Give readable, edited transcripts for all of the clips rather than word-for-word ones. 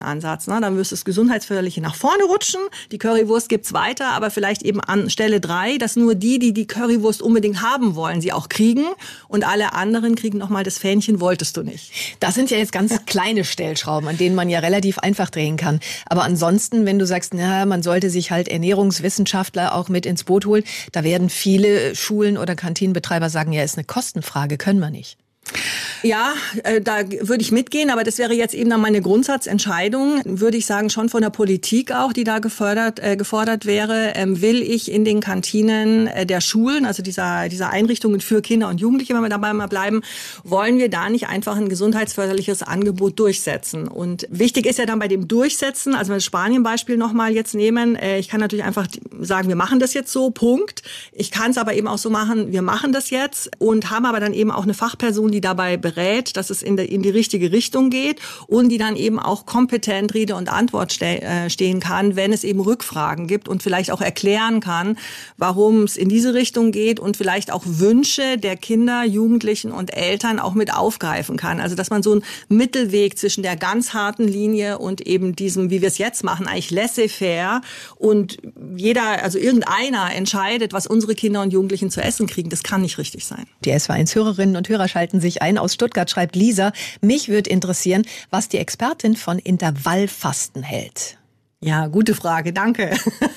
Ansatz. Ne? Dann müsste das Gesundheitsförderliche nach vorne rutschen. Die Currywurst gibt's weiter, aber vielleicht eben an Stelle 3, dass nur die Currywurst unbedingt haben wollen, sie auch kriegen. Und alle anderen kriegen nochmal das Fähnchen, wolltest du nicht. Das sind ja jetzt ganz kleine Stellschrauben, an denen man ja relativ einfach drehen kann. Aber ansonsten, wenn du sagst, na, man sollte sich halt Ernährungswissenschaftler auch mit ins Boot holen, da werden viele Schulen oder Kantinenbetreiber sagen, ja, ist eine Kostenfrage, können wir nicht. Ja, da würde ich mitgehen, aber das wäre jetzt eben dann meine Grundsatzentscheidung, würde ich sagen, schon von der Politik auch, die da gefordert wäre. Will ich in den Kantinen der Schulen, also dieser Einrichtungen für Kinder und Jugendliche, wenn wir dabei mal bleiben, wollen wir da nicht einfach ein gesundheitsförderliches Angebot durchsetzen? Und wichtig ist ja dann bei dem Durchsetzen, also wenn wir das Spanien-Beispiel nochmal jetzt nehmen, ich kann natürlich einfach sagen, wir machen das jetzt so, Punkt. Ich kann es aber eben auch so machen, wir machen das jetzt und haben aber dann eben auch eine Fachperson, die dabei berät, dass es in die richtige Richtung geht und die dann eben auch kompetent Rede und Antwort stehen kann, wenn es eben Rückfragen gibt und vielleicht auch erklären kann, warum es in diese Richtung geht und vielleicht auch Wünsche der Kinder, Jugendlichen und Eltern auch mit aufgreifen kann. Also dass man so einen Mittelweg zwischen der ganz harten Linie und eben diesem, wie wir es jetzt machen, eigentlich laissez-faire und also irgendeiner entscheidet, was unsere Kinder und Jugendlichen zu essen kriegen, das kann nicht richtig sein. Die SW1-Hörerinnen und Hörer schalten sich ein. Aus Stuttgart schreibt Lisa, mich würde interessieren, was die Expertin von Intervallfasten hält. Ja, gute Frage, danke.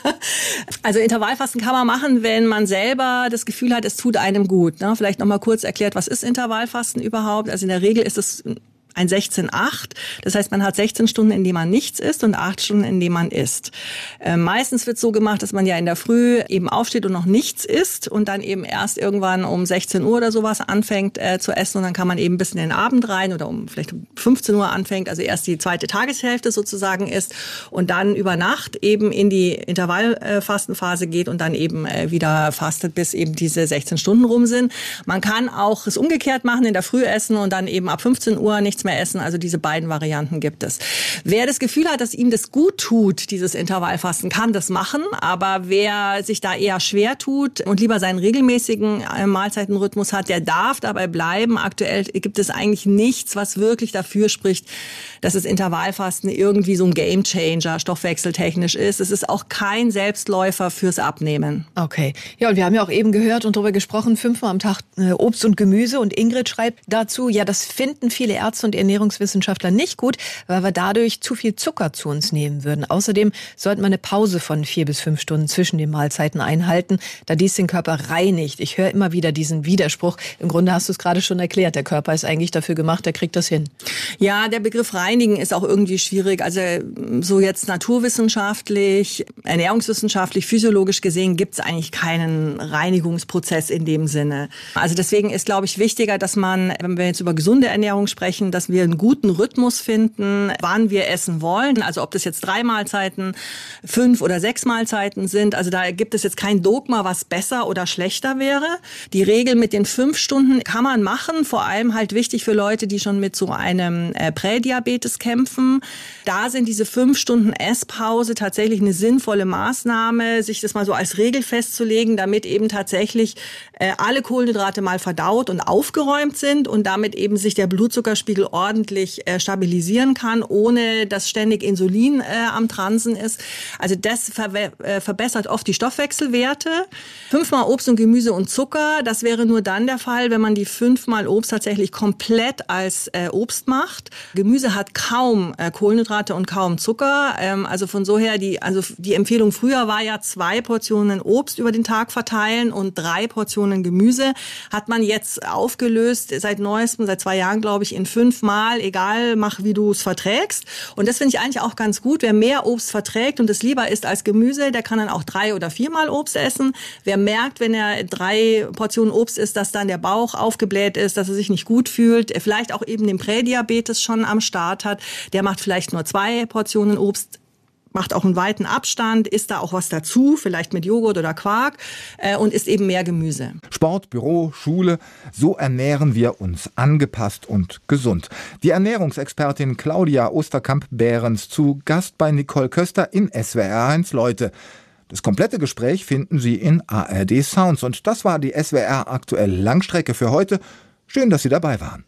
Also Intervallfasten kann man machen, wenn man selber das Gefühl hat, es tut einem gut. Ne? Vielleicht nochmal kurz erklärt, was ist Intervallfasten überhaupt? Also in der Regel ist es ein 16-8. Das heißt, man hat 16 Stunden, in denen man nichts isst und 8 Stunden, in denen man isst. Meistens wird es so gemacht, dass man ja in der Früh eben aufsteht und noch nichts isst und dann eben erst irgendwann um 16 Uhr oder sowas anfängt zu essen und dann kann man eben bis in den Abend rein oder vielleicht um 15 Uhr anfängt, also erst die zweite Tageshälfte sozusagen isst und dann über Nacht eben in die Intervallfastenphase geht und dann eben wieder fastet, bis eben diese 16 Stunden rum sind. Man kann auch es umgekehrt machen, in der Früh essen und dann eben ab 15 Uhr nichts mehr essen. Also diese beiden Varianten gibt es. Wer das Gefühl hat, dass ihm das gut tut, dieses Intervallfasten, kann das machen. Aber wer sich da eher schwer tut und lieber seinen regelmäßigen Mahlzeitenrhythmus hat, der darf dabei bleiben. Aktuell gibt es eigentlich nichts, was wirklich dafür spricht, dass das Intervallfasten irgendwie so ein Gamechanger stoffwechseltechnisch ist. Es ist auch kein Selbstläufer fürs Abnehmen. Okay. Ja, und wir haben ja auch eben gehört und darüber gesprochen, 5-mal am Tag Obst und Gemüse. Und Ingrid schreibt dazu, ja, das finden viele Ärzte und Ernährungswissenschaftler nicht gut, weil wir dadurch zu viel Zucker zu uns nehmen würden. Außerdem sollten wir eine Pause von 4 bis 5 Stunden zwischen den Mahlzeiten einhalten, da dies den Körper reinigt. Ich höre immer wieder diesen Widerspruch. Im Grunde hast du es gerade schon erklärt. Der Körper ist eigentlich dafür gemacht, der kriegt das hin. Ja, der Begriff reinigen ist auch irgendwie schwierig. Also so jetzt naturwissenschaftlich, ernährungswissenschaftlich, physiologisch gesehen gibt es eigentlich keinen Reinigungsprozess in dem Sinne. Also deswegen ist, glaube ich, wichtiger, dass man, wenn wir jetzt über gesunde Ernährung sprechen, dass wir einen guten Rhythmus finden, wann wir essen wollen. Also ob das jetzt 3 Mahlzeiten, 5 oder 6 Mahlzeiten sind. Also da gibt es jetzt kein Dogma, was besser oder schlechter wäre. Die Regel mit den 5 Stunden kann man machen. Vor allem halt wichtig für Leute, die schon mit so einem Prädiabetes kämpfen. Da sind diese 5 Stunden Esspause tatsächlich eine sinnvolle Maßnahme, sich das mal so als Regel festzulegen, damit eben tatsächlich alle Kohlenhydrate mal verdaut und aufgeräumt sind und damit eben sich der Blutzuckerspiegel ordentlich stabilisieren kann, ohne dass ständig Insulin am Transen ist. Also das verbessert oft die Stoffwechselwerte. 5-mal Obst und Gemüse und Zucker, das wäre nur dann der Fall, wenn man die 5-mal Obst tatsächlich komplett als Obst macht. Gemüse hat kaum Kohlenhydrate und kaum Zucker. Also von so her, die Empfehlung früher war ja 2 Portionen Obst über den Tag verteilen und 3 Portionen Gemüse. Hat man jetzt aufgelöst, seit 2 Jahren, glaube ich, in 5-mal, egal, mach wie du es verträgst. Und das finde ich eigentlich auch ganz gut. Wer mehr Obst verträgt und es lieber isst als Gemüse, der kann dann auch 3 oder 4-mal Obst essen. Wer merkt, wenn er 3 Portionen Obst isst, dass dann der Bauch aufgebläht ist, dass er sich nicht gut fühlt, er vielleicht auch eben den Prädiabetes schon am Start hat, der macht vielleicht nur 2 Portionen Obst, macht auch einen weiten Abstand, isst da auch was dazu, vielleicht mit Joghurt oder Quark und isst eben mehr Gemüse. Sport, Büro, Schule, so ernähren wir uns angepasst und gesund. Die Ernährungsexpertin Claudia Osterkamp-Behrens zu Gast bei Nicole Köster in SWR1 Leute. Das komplette Gespräch finden Sie in ARD Sounds und das war die SWR aktuelle Langstrecke für heute. Schön, dass Sie dabei waren.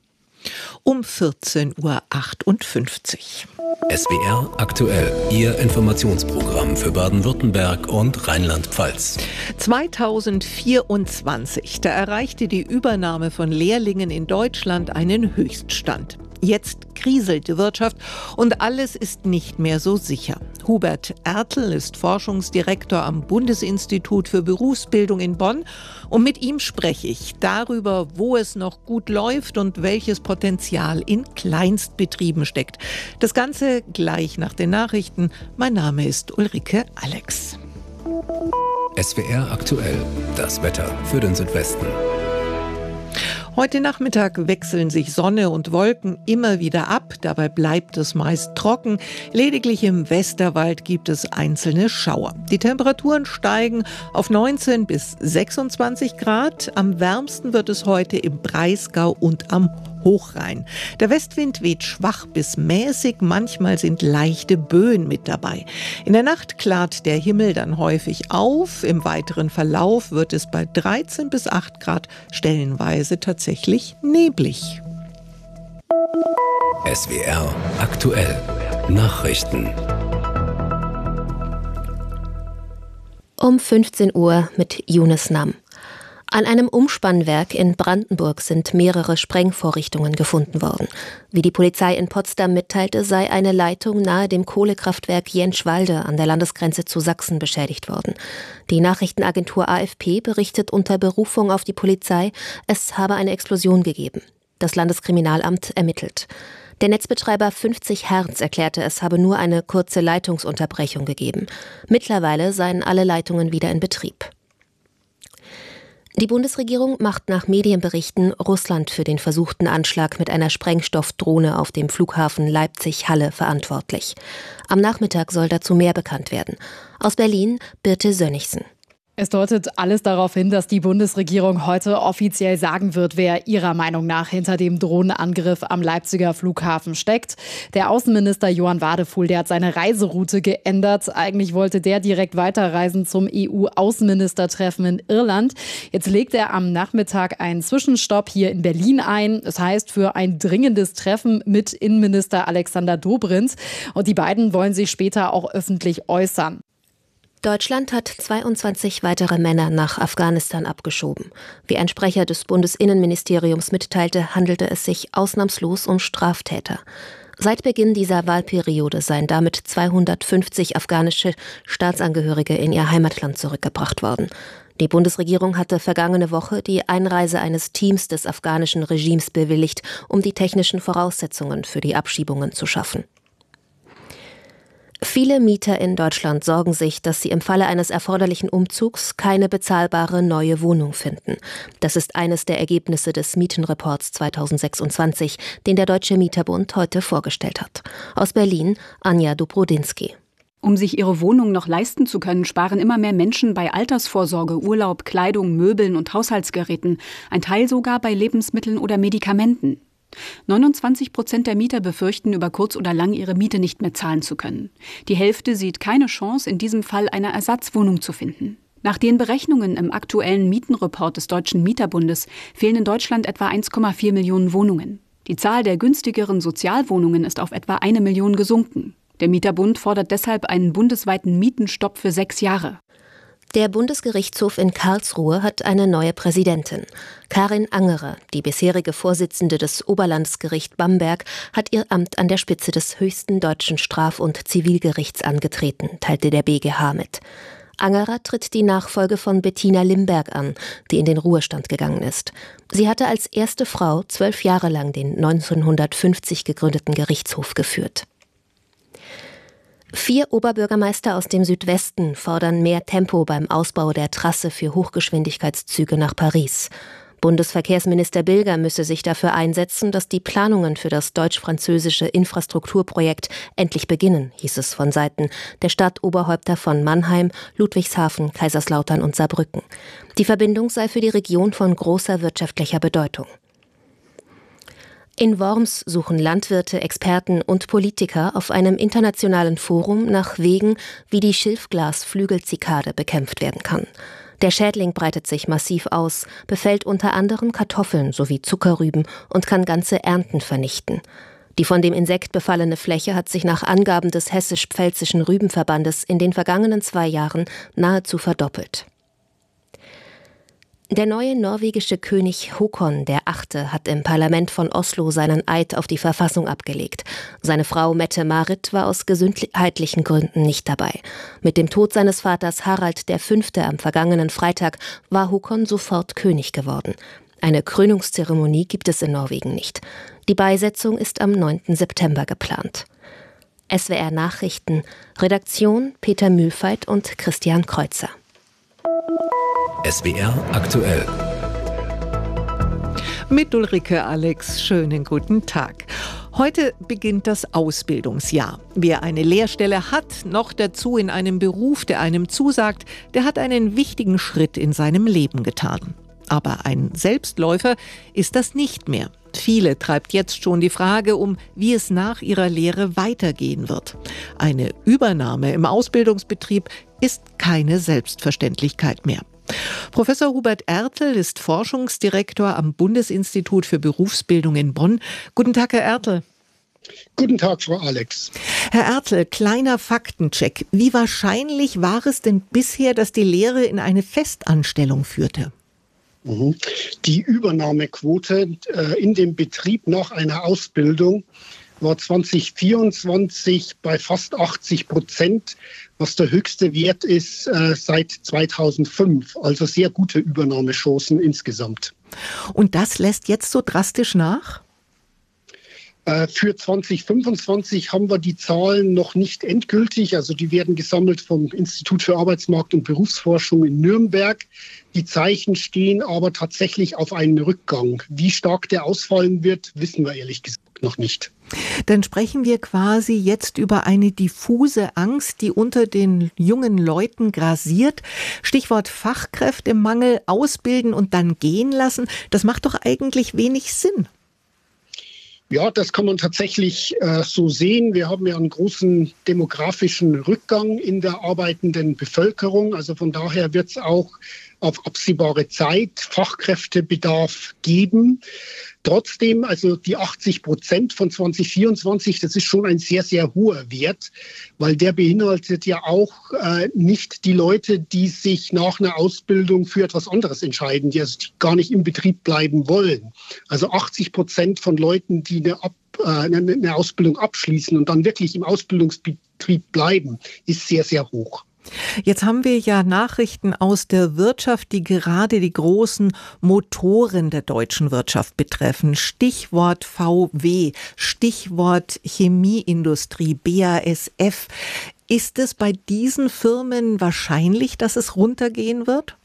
Um 14:58 Uhr. SWR aktuell, Ihr Informationsprogramm für Baden-Württemberg und Rheinland-Pfalz. 2024, da erreichte die Übernahme von Lehrlingen in Deutschland einen Höchststand. Jetzt kriselt die Wirtschaft und alles ist nicht mehr so sicher. Hubert Ertl ist Forschungsdirektor am Bundesinstitut für Berufsbildung in Bonn und mit ihm spreche ich darüber, wo es noch gut läuft und welches Potenzial in Kleinstbetrieben steckt. Das Ganze gleich nach den Nachrichten. Mein Name ist Ulrike Alex. SWR aktuell, das Wetter für den Südwesten. Heute Nachmittag wechseln sich Sonne und Wolken immer wieder ab. Dabei bleibt es meist trocken. Lediglich im Westerwald gibt es einzelne Schauer. Die Temperaturen steigen auf 19 bis 26 Grad. Am wärmsten wird es heute im Breisgau und am Hochrhein. Der Westwind weht schwach bis mäßig, manchmal sind leichte Böen mit dabei. In der Nacht klart der Himmel dann häufig auf. Im weiteren Verlauf wird es bei 13 bis 8 Grad stellenweise tatsächlich neblig. SWR aktuell, Nachrichten. Um 15 Uhr mit Yunus Nam. An einem Umspannwerk in Brandenburg sind mehrere Sprengvorrichtungen gefunden worden. Wie die Polizei in Potsdam mitteilte, sei eine Leitung nahe dem Kohlekraftwerk Jänschwalde an der Landesgrenze zu Sachsen beschädigt worden. Die Nachrichtenagentur AFP berichtet unter Berufung auf die Polizei, es habe eine Explosion gegeben. Das Landeskriminalamt ermittelt. Der Netzbetreiber 50 Hertz erklärte, es habe nur eine kurze Leitungsunterbrechung gegeben. Mittlerweile seien alle Leitungen wieder in Betrieb. Die Bundesregierung macht nach Medienberichten Russland für den versuchten Anschlag mit einer Sprengstoffdrohne auf dem Flughafen Leipzig-Halle verantwortlich. Am Nachmittag soll dazu mehr bekannt werden. Aus Berlin, Birte Sönnigsen. Es deutet alles darauf hin, dass die Bundesregierung heute offiziell sagen wird, wer ihrer Meinung nach hinter dem Drohnenangriff am Leipziger Flughafen steckt. Der Außenminister Johann Wadefuhl, der hat seine Reiseroute geändert. Eigentlich wollte der direkt weiterreisen zum EU-Außenministertreffen in Irland. Jetzt legt er am Nachmittag einen Zwischenstopp hier in Berlin ein. Das heißt, für ein dringendes Treffen mit Innenminister Alexander Dobrindt. Und die beiden wollen sich später auch öffentlich äußern. Deutschland hat 22 weitere Männer nach Afghanistan abgeschoben. Wie ein Sprecher des Bundesinnenministeriums mitteilte, handelte es sich ausnahmslos um Straftäter. Seit Beginn dieser Wahlperiode seien damit 250 afghanische Staatsangehörige in ihr Heimatland zurückgebracht worden. Die Bundesregierung hatte vergangene Woche die Einreise eines Teams des afghanischen Regimes bewilligt, um die technischen Voraussetzungen für die Abschiebungen zu schaffen. Viele Mieter in Deutschland sorgen sich, dass sie im Falle eines erforderlichen Umzugs keine bezahlbare neue Wohnung finden. Das ist eines der Ergebnisse des Mietenreports 2026, den der Deutsche Mieterbund heute vorgestellt hat. Aus Berlin, Anja Dobrodinsky. Um sich ihre Wohnung noch leisten zu können, sparen immer mehr Menschen bei Altersvorsorge, Urlaub, Kleidung, Möbeln und Haushaltsgeräten, ein Teil sogar bei Lebensmitteln oder Medikamenten. 29% der Mieter befürchten, über kurz oder lang ihre Miete nicht mehr zahlen zu können. Die Hälfte sieht keine Chance, in diesem Fall eine Ersatzwohnung zu finden. Nach den Berechnungen im aktuellen Mietenreport des Deutschen Mieterbundes fehlen in Deutschland etwa 1,4 Millionen Wohnungen. Die Zahl der günstigeren Sozialwohnungen ist auf etwa 1 Million gesunken. Der Mieterbund fordert deshalb einen bundesweiten Mietenstopp für 6 Jahre. Der Bundesgerichtshof in Karlsruhe hat eine neue Präsidentin. Karin Angerer, die bisherige Vorsitzende des Oberlandesgericht Bamberg, hat ihr Amt an der Spitze des höchsten deutschen Straf- und Zivilgerichts angetreten, teilte der BGH mit. Angerer tritt die Nachfolge von Bettina Limberg an, die in den Ruhestand gegangen ist. Sie hatte als erste Frau 12 Jahre lang den 1950 gegründeten Gerichtshof geführt. 4 Oberbürgermeister aus dem Südwesten fordern mehr Tempo beim Ausbau der Trasse für Hochgeschwindigkeitszüge nach Paris. Bundesverkehrsminister Bilger müsse sich dafür einsetzen, dass die Planungen für das deutsch-französische Infrastrukturprojekt endlich beginnen, hieß es von Seiten der Stadtoberhäupter von Mannheim, Ludwigshafen, Kaiserslautern und Saarbrücken. Die Verbindung sei für die Region von großer wirtschaftlicher Bedeutung. In Worms suchen Landwirte, Experten und Politiker auf einem internationalen Forum nach Wegen, wie die Schilfglasflügelzikade bekämpft werden kann. Der Schädling breitet sich massiv aus, befällt unter anderem Kartoffeln sowie Zuckerrüben und kann ganze Ernten vernichten. Die von dem Insekt befallene Fläche hat sich nach Angaben des Hessisch-Pfälzischen Rübenverbandes in den vergangenen 2 Jahren nahezu verdoppelt. Der neue norwegische König Håkon VIII. Hat im Parlament von Oslo seinen Eid auf die Verfassung abgelegt. Seine Frau Mette-Marit war aus gesundheitlichen Gründen nicht dabei. Mit dem Tod seines Vaters Harald V. am vergangenen Freitag war Håkon sofort König geworden. Eine Krönungszeremonie gibt es in Norwegen nicht. Die Beisetzung ist am 9. September geplant. SWR Nachrichten, Redaktion Peter Mühlfeit und Christian Kreuzer. SWR aktuell. Mit Ulrike Alex, schönen guten Tag. Heute beginnt das Ausbildungsjahr. Wer eine Lehrstelle hat, noch dazu in einem Beruf, der einem zusagt, der hat einen wichtigen Schritt in seinem Leben getan. Aber ein Selbstläufer ist das nicht mehr. Viele treibt jetzt schon die Frage um, wie es nach ihrer Lehre weitergehen wird. Eine Übernahme im Ausbildungsbetrieb ist keine Selbstverständlichkeit mehr. Professor Hubert Ertl ist Forschungsdirektor am Bundesinstitut für Berufsbildung in Bonn. Guten Tag, Herr Ertl. Guten Tag, Frau Alex. Herr Ertl, kleiner Faktencheck. Wie wahrscheinlich war es denn bisher, dass die Lehre in eine Festanstellung führte? Die Übernahmequote in dem Betrieb nach einer Ausbildung war 2024 bei fast 80%, was der höchste Wert ist seit 2005. Also sehr gute Übernahmechancen insgesamt. Und das lässt jetzt so drastisch nach? Für 2025 haben wir die Zahlen noch nicht endgültig. Also die werden gesammelt vom Institut für Arbeitsmarkt- und Berufsforschung in Nürnberg. Die Zeichen stehen aber tatsächlich auf einen Rückgang. Wie stark der ausfallen wird, wissen wir ehrlich gesagt noch nicht. Dann sprechen wir quasi jetzt über eine diffuse Angst, die unter den jungen Leuten grasiert. Stichwort Fachkräftemangel, ausbilden und dann gehen lassen. Das macht doch eigentlich wenig Sinn. Ja, das kann man tatsächlich so sehen. Wir haben ja einen großen demografischen Rückgang in der arbeitenden Bevölkerung. Also von daher wird es auch auf absehbare Zeit Fachkräftebedarf geben. Trotzdem, also die 80% von 2024, das ist schon ein sehr, sehr hoher Wert, weil der beinhaltet ja auch nicht die Leute, die sich nach einer Ausbildung für etwas anderes entscheiden, die also gar nicht im Betrieb bleiben wollen. Also 80% von Leuten, die eine Ausbildung abschließen und dann wirklich im Ausbildungsbetrieb bleiben, ist sehr, sehr hoch. Jetzt haben wir ja Nachrichten aus der Wirtschaft, die gerade die großen Motoren der deutschen Wirtschaft betreffen. Stichwort VW, Stichwort Chemieindustrie, BASF. Ist es bei diesen Firmen wahrscheinlich, dass es runtergehen wird?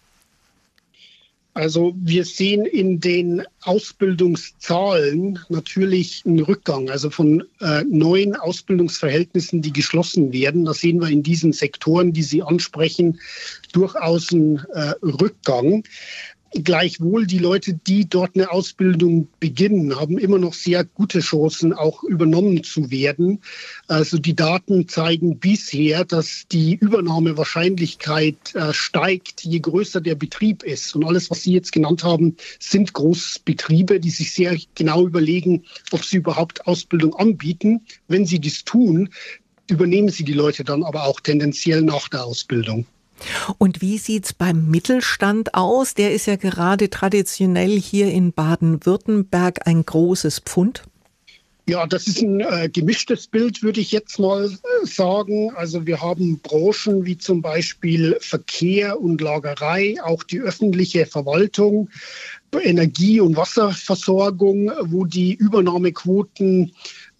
Also wir sehen in den Ausbildungszahlen natürlich einen Rückgang, also von neuen Ausbildungsverhältnissen, die geschlossen werden. Da sehen wir in diesen Sektoren, die Sie ansprechen, durchaus einen Rückgang. Gleichwohl, die Leute, die dort eine Ausbildung beginnen, haben immer noch sehr gute Chancen, auch übernommen zu werden. Also die Daten zeigen bisher, dass die Übernahmewahrscheinlichkeit steigt, je größer der Betrieb ist. Und alles, was Sie jetzt genannt haben, sind Großbetriebe, die sich sehr genau überlegen, ob sie überhaupt Ausbildung anbieten. Wenn sie dies tun, übernehmen sie die Leute dann aber auch tendenziell nach der Ausbildung. Und wie sieht's beim Mittelstand aus? Der ist ja gerade traditionell hier in Baden-Württemberg ein großes Pfund. Ja, das ist ein gemischtes Bild, würde ich jetzt mal sagen. Also wir haben Branchen wie zum Beispiel Verkehr und Lagerei, auch die öffentliche Verwaltung, Energie- und Wasserversorgung, wo die Übernahmequoten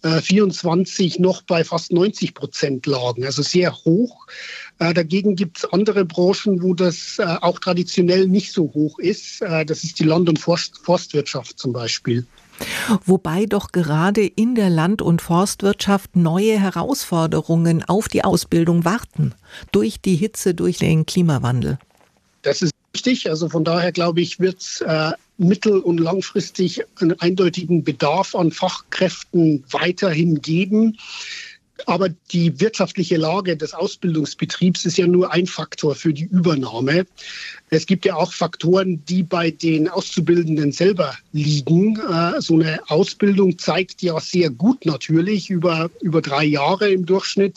24 noch bei fast 90% lagen, also sehr hoch. Dagegen gibt es andere Branchen, wo das auch traditionell nicht so hoch ist. Das ist die Land- und Forstwirtschaft zum Beispiel. Wobei doch gerade in der Land- und Forstwirtschaft neue Herausforderungen auf die Ausbildung warten. Durch die Hitze, durch den Klimawandel. Das ist richtig. Also von daher glaube ich, wird es mittel- und langfristig einen eindeutigen Bedarf an Fachkräften weiterhin geben. Aber die wirtschaftliche Lage des Ausbildungsbetriebs ist ja nur ein Faktor für die Übernahme. Es gibt ja auch Faktoren, die bei den Auszubildenden selber liegen. So eine Ausbildung zeigt ja sehr gut natürlich über 3 Jahre im Durchschnitt,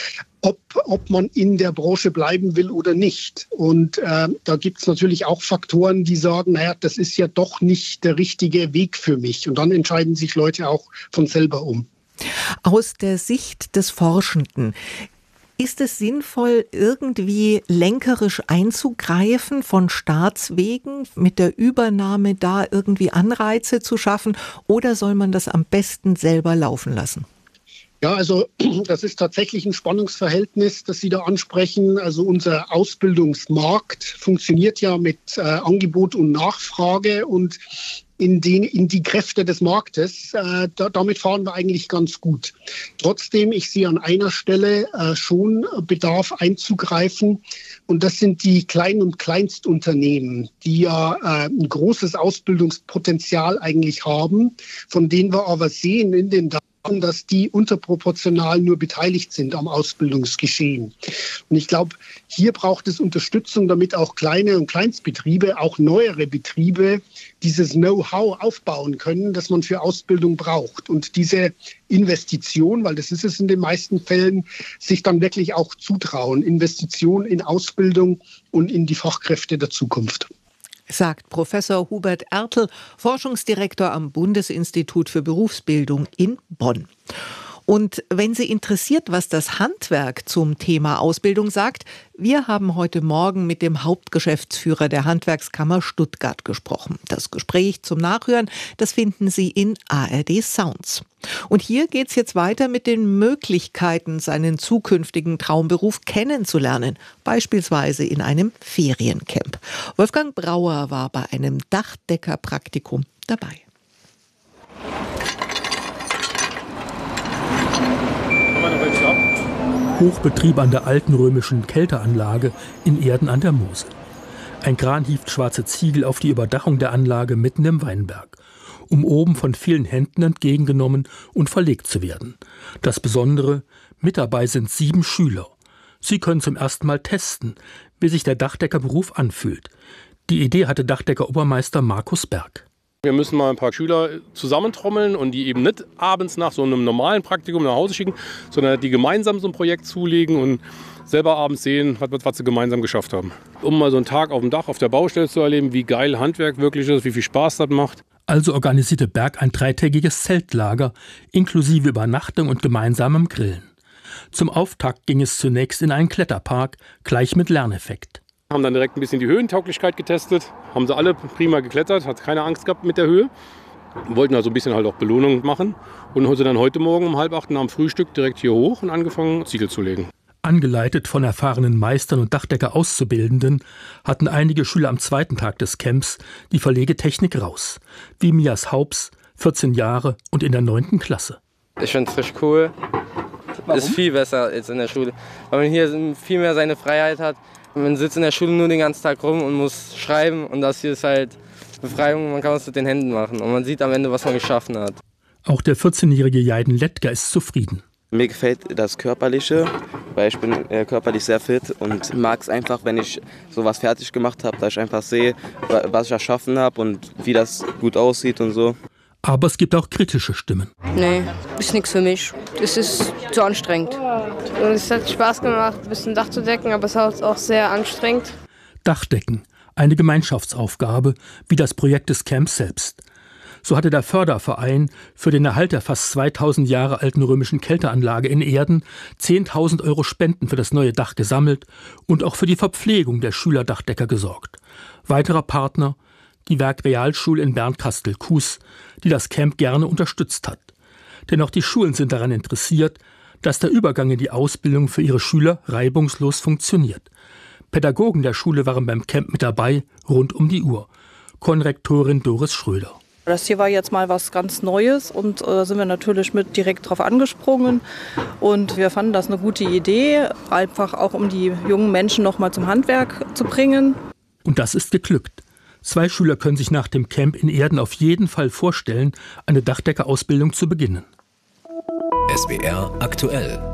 ob man in der Branche bleiben will oder nicht. Und da gibt es natürlich auch Faktoren, die sagen, naja, das ist ja doch nicht der richtige Weg für mich. Und dann entscheiden sich Leute auch von selber um. Aus der Sicht des Forschenden, ist es sinnvoll, irgendwie lenkerisch einzugreifen von Staatswegen, mit der Übernahme da irgendwie Anreize zu schaffen, oder soll man das am besten selber laufen lassen? Ja, also das ist tatsächlich ein Spannungsverhältnis, das Sie da ansprechen. Also unser Ausbildungsmarkt funktioniert ja mit Angebot und Nachfrage und in die Kräfte des Marktes. Damit fahren wir eigentlich ganz gut. Trotzdem, ich sehe an einer Stelle schon Bedarf einzugreifen. Und das sind die Klein- und Kleinstunternehmen, die ja ein großes Ausbildungspotenzial eigentlich haben, von denen wir aber sehen in den Daten, dass die unterproportional nur beteiligt sind am Ausbildungsgeschehen. Und ich glaube, hier braucht es Unterstützung, damit auch kleine und Kleinstbetriebe, auch neuere Betriebe, dieses Know-how aufbauen können, das man für Ausbildung braucht. Und diese Investition, weil das ist es in den meisten Fällen, sich dann wirklich auch zutrauen. Investition in Ausbildung und in die Fachkräfte der Zukunft. Sagt Professor Hubert Ertl, Forschungsdirektor am Bundesinstitut für Berufsbildung in Bonn. Und wenn Sie interessiert, was das Handwerk zum Thema Ausbildung sagt, wir haben heute Morgen mit dem Hauptgeschäftsführer der Handwerkskammer Stuttgart gesprochen. Das Gespräch zum Nachhören, das finden Sie in ARD Sounds. Und hier geht's jetzt weiter mit den Möglichkeiten, seinen zukünftigen Traumberuf kennenzulernen, beispielsweise in einem Feriencamp. Wolfgang Brauer war bei einem Dachdeckerpraktikum dabei. Hochbetrieb an der alten römischen Kälteanlage in Erden an der Mosel. Ein Kran hieft schwarze Ziegel auf die Überdachung der Anlage mitten im Weinberg, um oben von vielen Händen entgegengenommen und verlegt zu werden. Das Besondere, mit dabei sind 7 Schüler. Sie können zum ersten Mal testen, wie sich der Dachdeckerberuf anfühlt. Die Idee hatte Dachdecker-Obermeister Markus Berg. Wir müssen mal ein paar Schüler zusammentrommeln und die eben nicht abends nach so einem normalen Praktikum nach Hause schicken, sondern die gemeinsam so ein Projekt zulegen und selber abends sehen, was sie gemeinsam geschafft haben. Um mal so einen Tag auf dem Dach auf der Baustelle zu erleben, wie geil Handwerk wirklich ist, wie viel Spaß das macht. Also organisierte Berg ein 3-tägiges Zeltlager, inklusive Übernachtung und gemeinsamem Grillen. Zum Auftakt ging es zunächst in einen Kletterpark, gleich mit Lerneffekt. Haben dann direkt ein bisschen die Höhentauglichkeit getestet, haben sie alle prima geklettert, hat keine Angst gehabt mit der Höhe. Wollten also ein bisschen halt auch Belohnung machen und haben sie dann heute Morgen um 7:30 nach dem Frühstück direkt hier hoch und angefangen, Ziegel zu legen. Angeleitet von erfahrenen Meistern und Dachdecker-Auszubildenden hatten einige Schüler am zweiten Tag des Camps die Verlegetechnik raus. Wie Mias Haubs, 14 Jahre und in der 9. Klasse. Ich finde es richtig cool. Warum? Ist viel besser als in der Schule, weil man hier viel mehr seine Freiheit hat. Man sitzt in der Schule nur den ganzen Tag rum und muss schreiben und das hier ist halt Befreiung, man kann was mit den Händen machen und man sieht am Ende, was man geschaffen hat. Auch der 14-jährige Jaiden Lettger ist zufrieden. Mir gefällt das Körperliche, weil ich bin körperlich sehr fit und mag es einfach, wenn ich sowas fertig gemacht habe, dass ich einfach sehe, was ich erschaffen habe und wie das gut aussieht und so. Aber es gibt auch kritische Stimmen. Nee, ist nichts für mich. Es ist zu anstrengend. Und es hat Spaß gemacht, ein bisschen Dach zu decken, aber es ist auch sehr anstrengend. Dachdecken, eine Gemeinschaftsaufgabe, wie das Projekt des Camps selbst. So hatte der Förderverein für den Erhalt der fast 2000 Jahre alten römischen Kälteanlage in Erden 10.000 € Spenden für das neue Dach gesammelt und auch für die Verpflegung der Schülerdachdecker gesorgt. Weiterer Partner, die Werkrealschule in Bernkastel-Kues, die das Camp gerne unterstützt hat. Denn auch die Schulen sind daran interessiert, dass der Übergang in die Ausbildung für ihre Schüler reibungslos funktioniert. Pädagogen der Schule waren beim Camp mit dabei, rund um die Uhr. Konrektorin Doris Schröder. Das hier war jetzt mal was ganz Neues und sind wir natürlich mit direkt drauf angesprungen. Und wir fanden das eine gute Idee, einfach auch um die jungen Menschen noch mal zum Handwerk zu bringen. Und das ist geglückt. 2 Schüler können sich nach dem Camp in Erden auf jeden Fall vorstellen, eine Dachdeckerausbildung zu beginnen. SWR aktuell.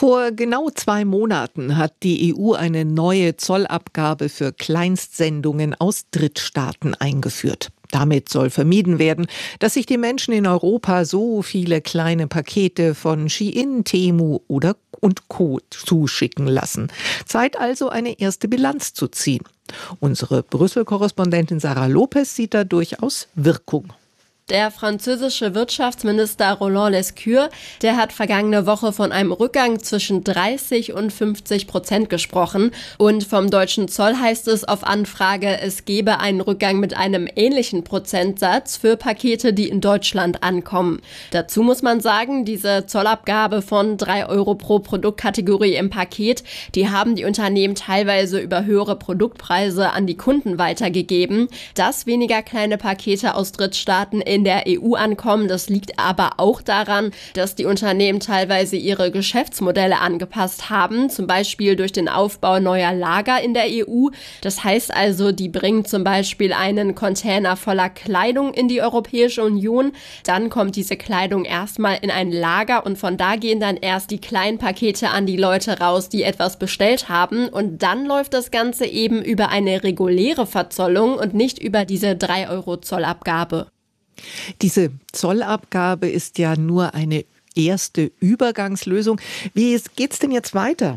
Vor genau 2 Monaten hat die EU eine neue Zollabgabe für Kleinstsendungen aus Drittstaaten eingeführt. Damit soll vermieden werden, dass sich die Menschen in Europa so viele kleine Pakete von Shein, Temu und Co. zuschicken lassen. Zeit also, eine erste Bilanz zu ziehen. Unsere Brüssel-Korrespondentin Sarah Lopez sieht da durchaus Wirkung. Der französische Wirtschaftsminister Roland Lescure, der hat vergangene Woche von einem Rückgang zwischen 30% und 50% gesprochen. Und vom deutschen Zoll heißt es auf Anfrage, es gebe einen Rückgang mit einem ähnlichen Prozentsatz für Pakete, die in Deutschland ankommen. Dazu muss man sagen, diese Zollabgabe von 3 € pro Produktkategorie im Paket, die haben die Unternehmen teilweise über höhere Produktpreise an die Kunden weitergegeben. Dass weniger kleine Pakete aus Drittstaaten in der EU ankommen. Das liegt aber auch daran, dass die Unternehmen teilweise ihre Geschäftsmodelle angepasst haben, zum Beispiel durch den Aufbau neuer Lager in der EU. Das heißt also, die bringen zum Beispiel einen Container voller Kleidung in die Europäische Union. Dann kommt diese Kleidung erstmal in ein Lager und von da gehen dann erst die kleinen Pakete an die Leute raus, die etwas bestellt haben. Und dann läuft das Ganze eben über eine reguläre Verzollung und nicht über diese 3 € Zollabgabe. Diese Zollabgabe ist ja nur eine erste Übergangslösung. Wie geht's denn jetzt weiter?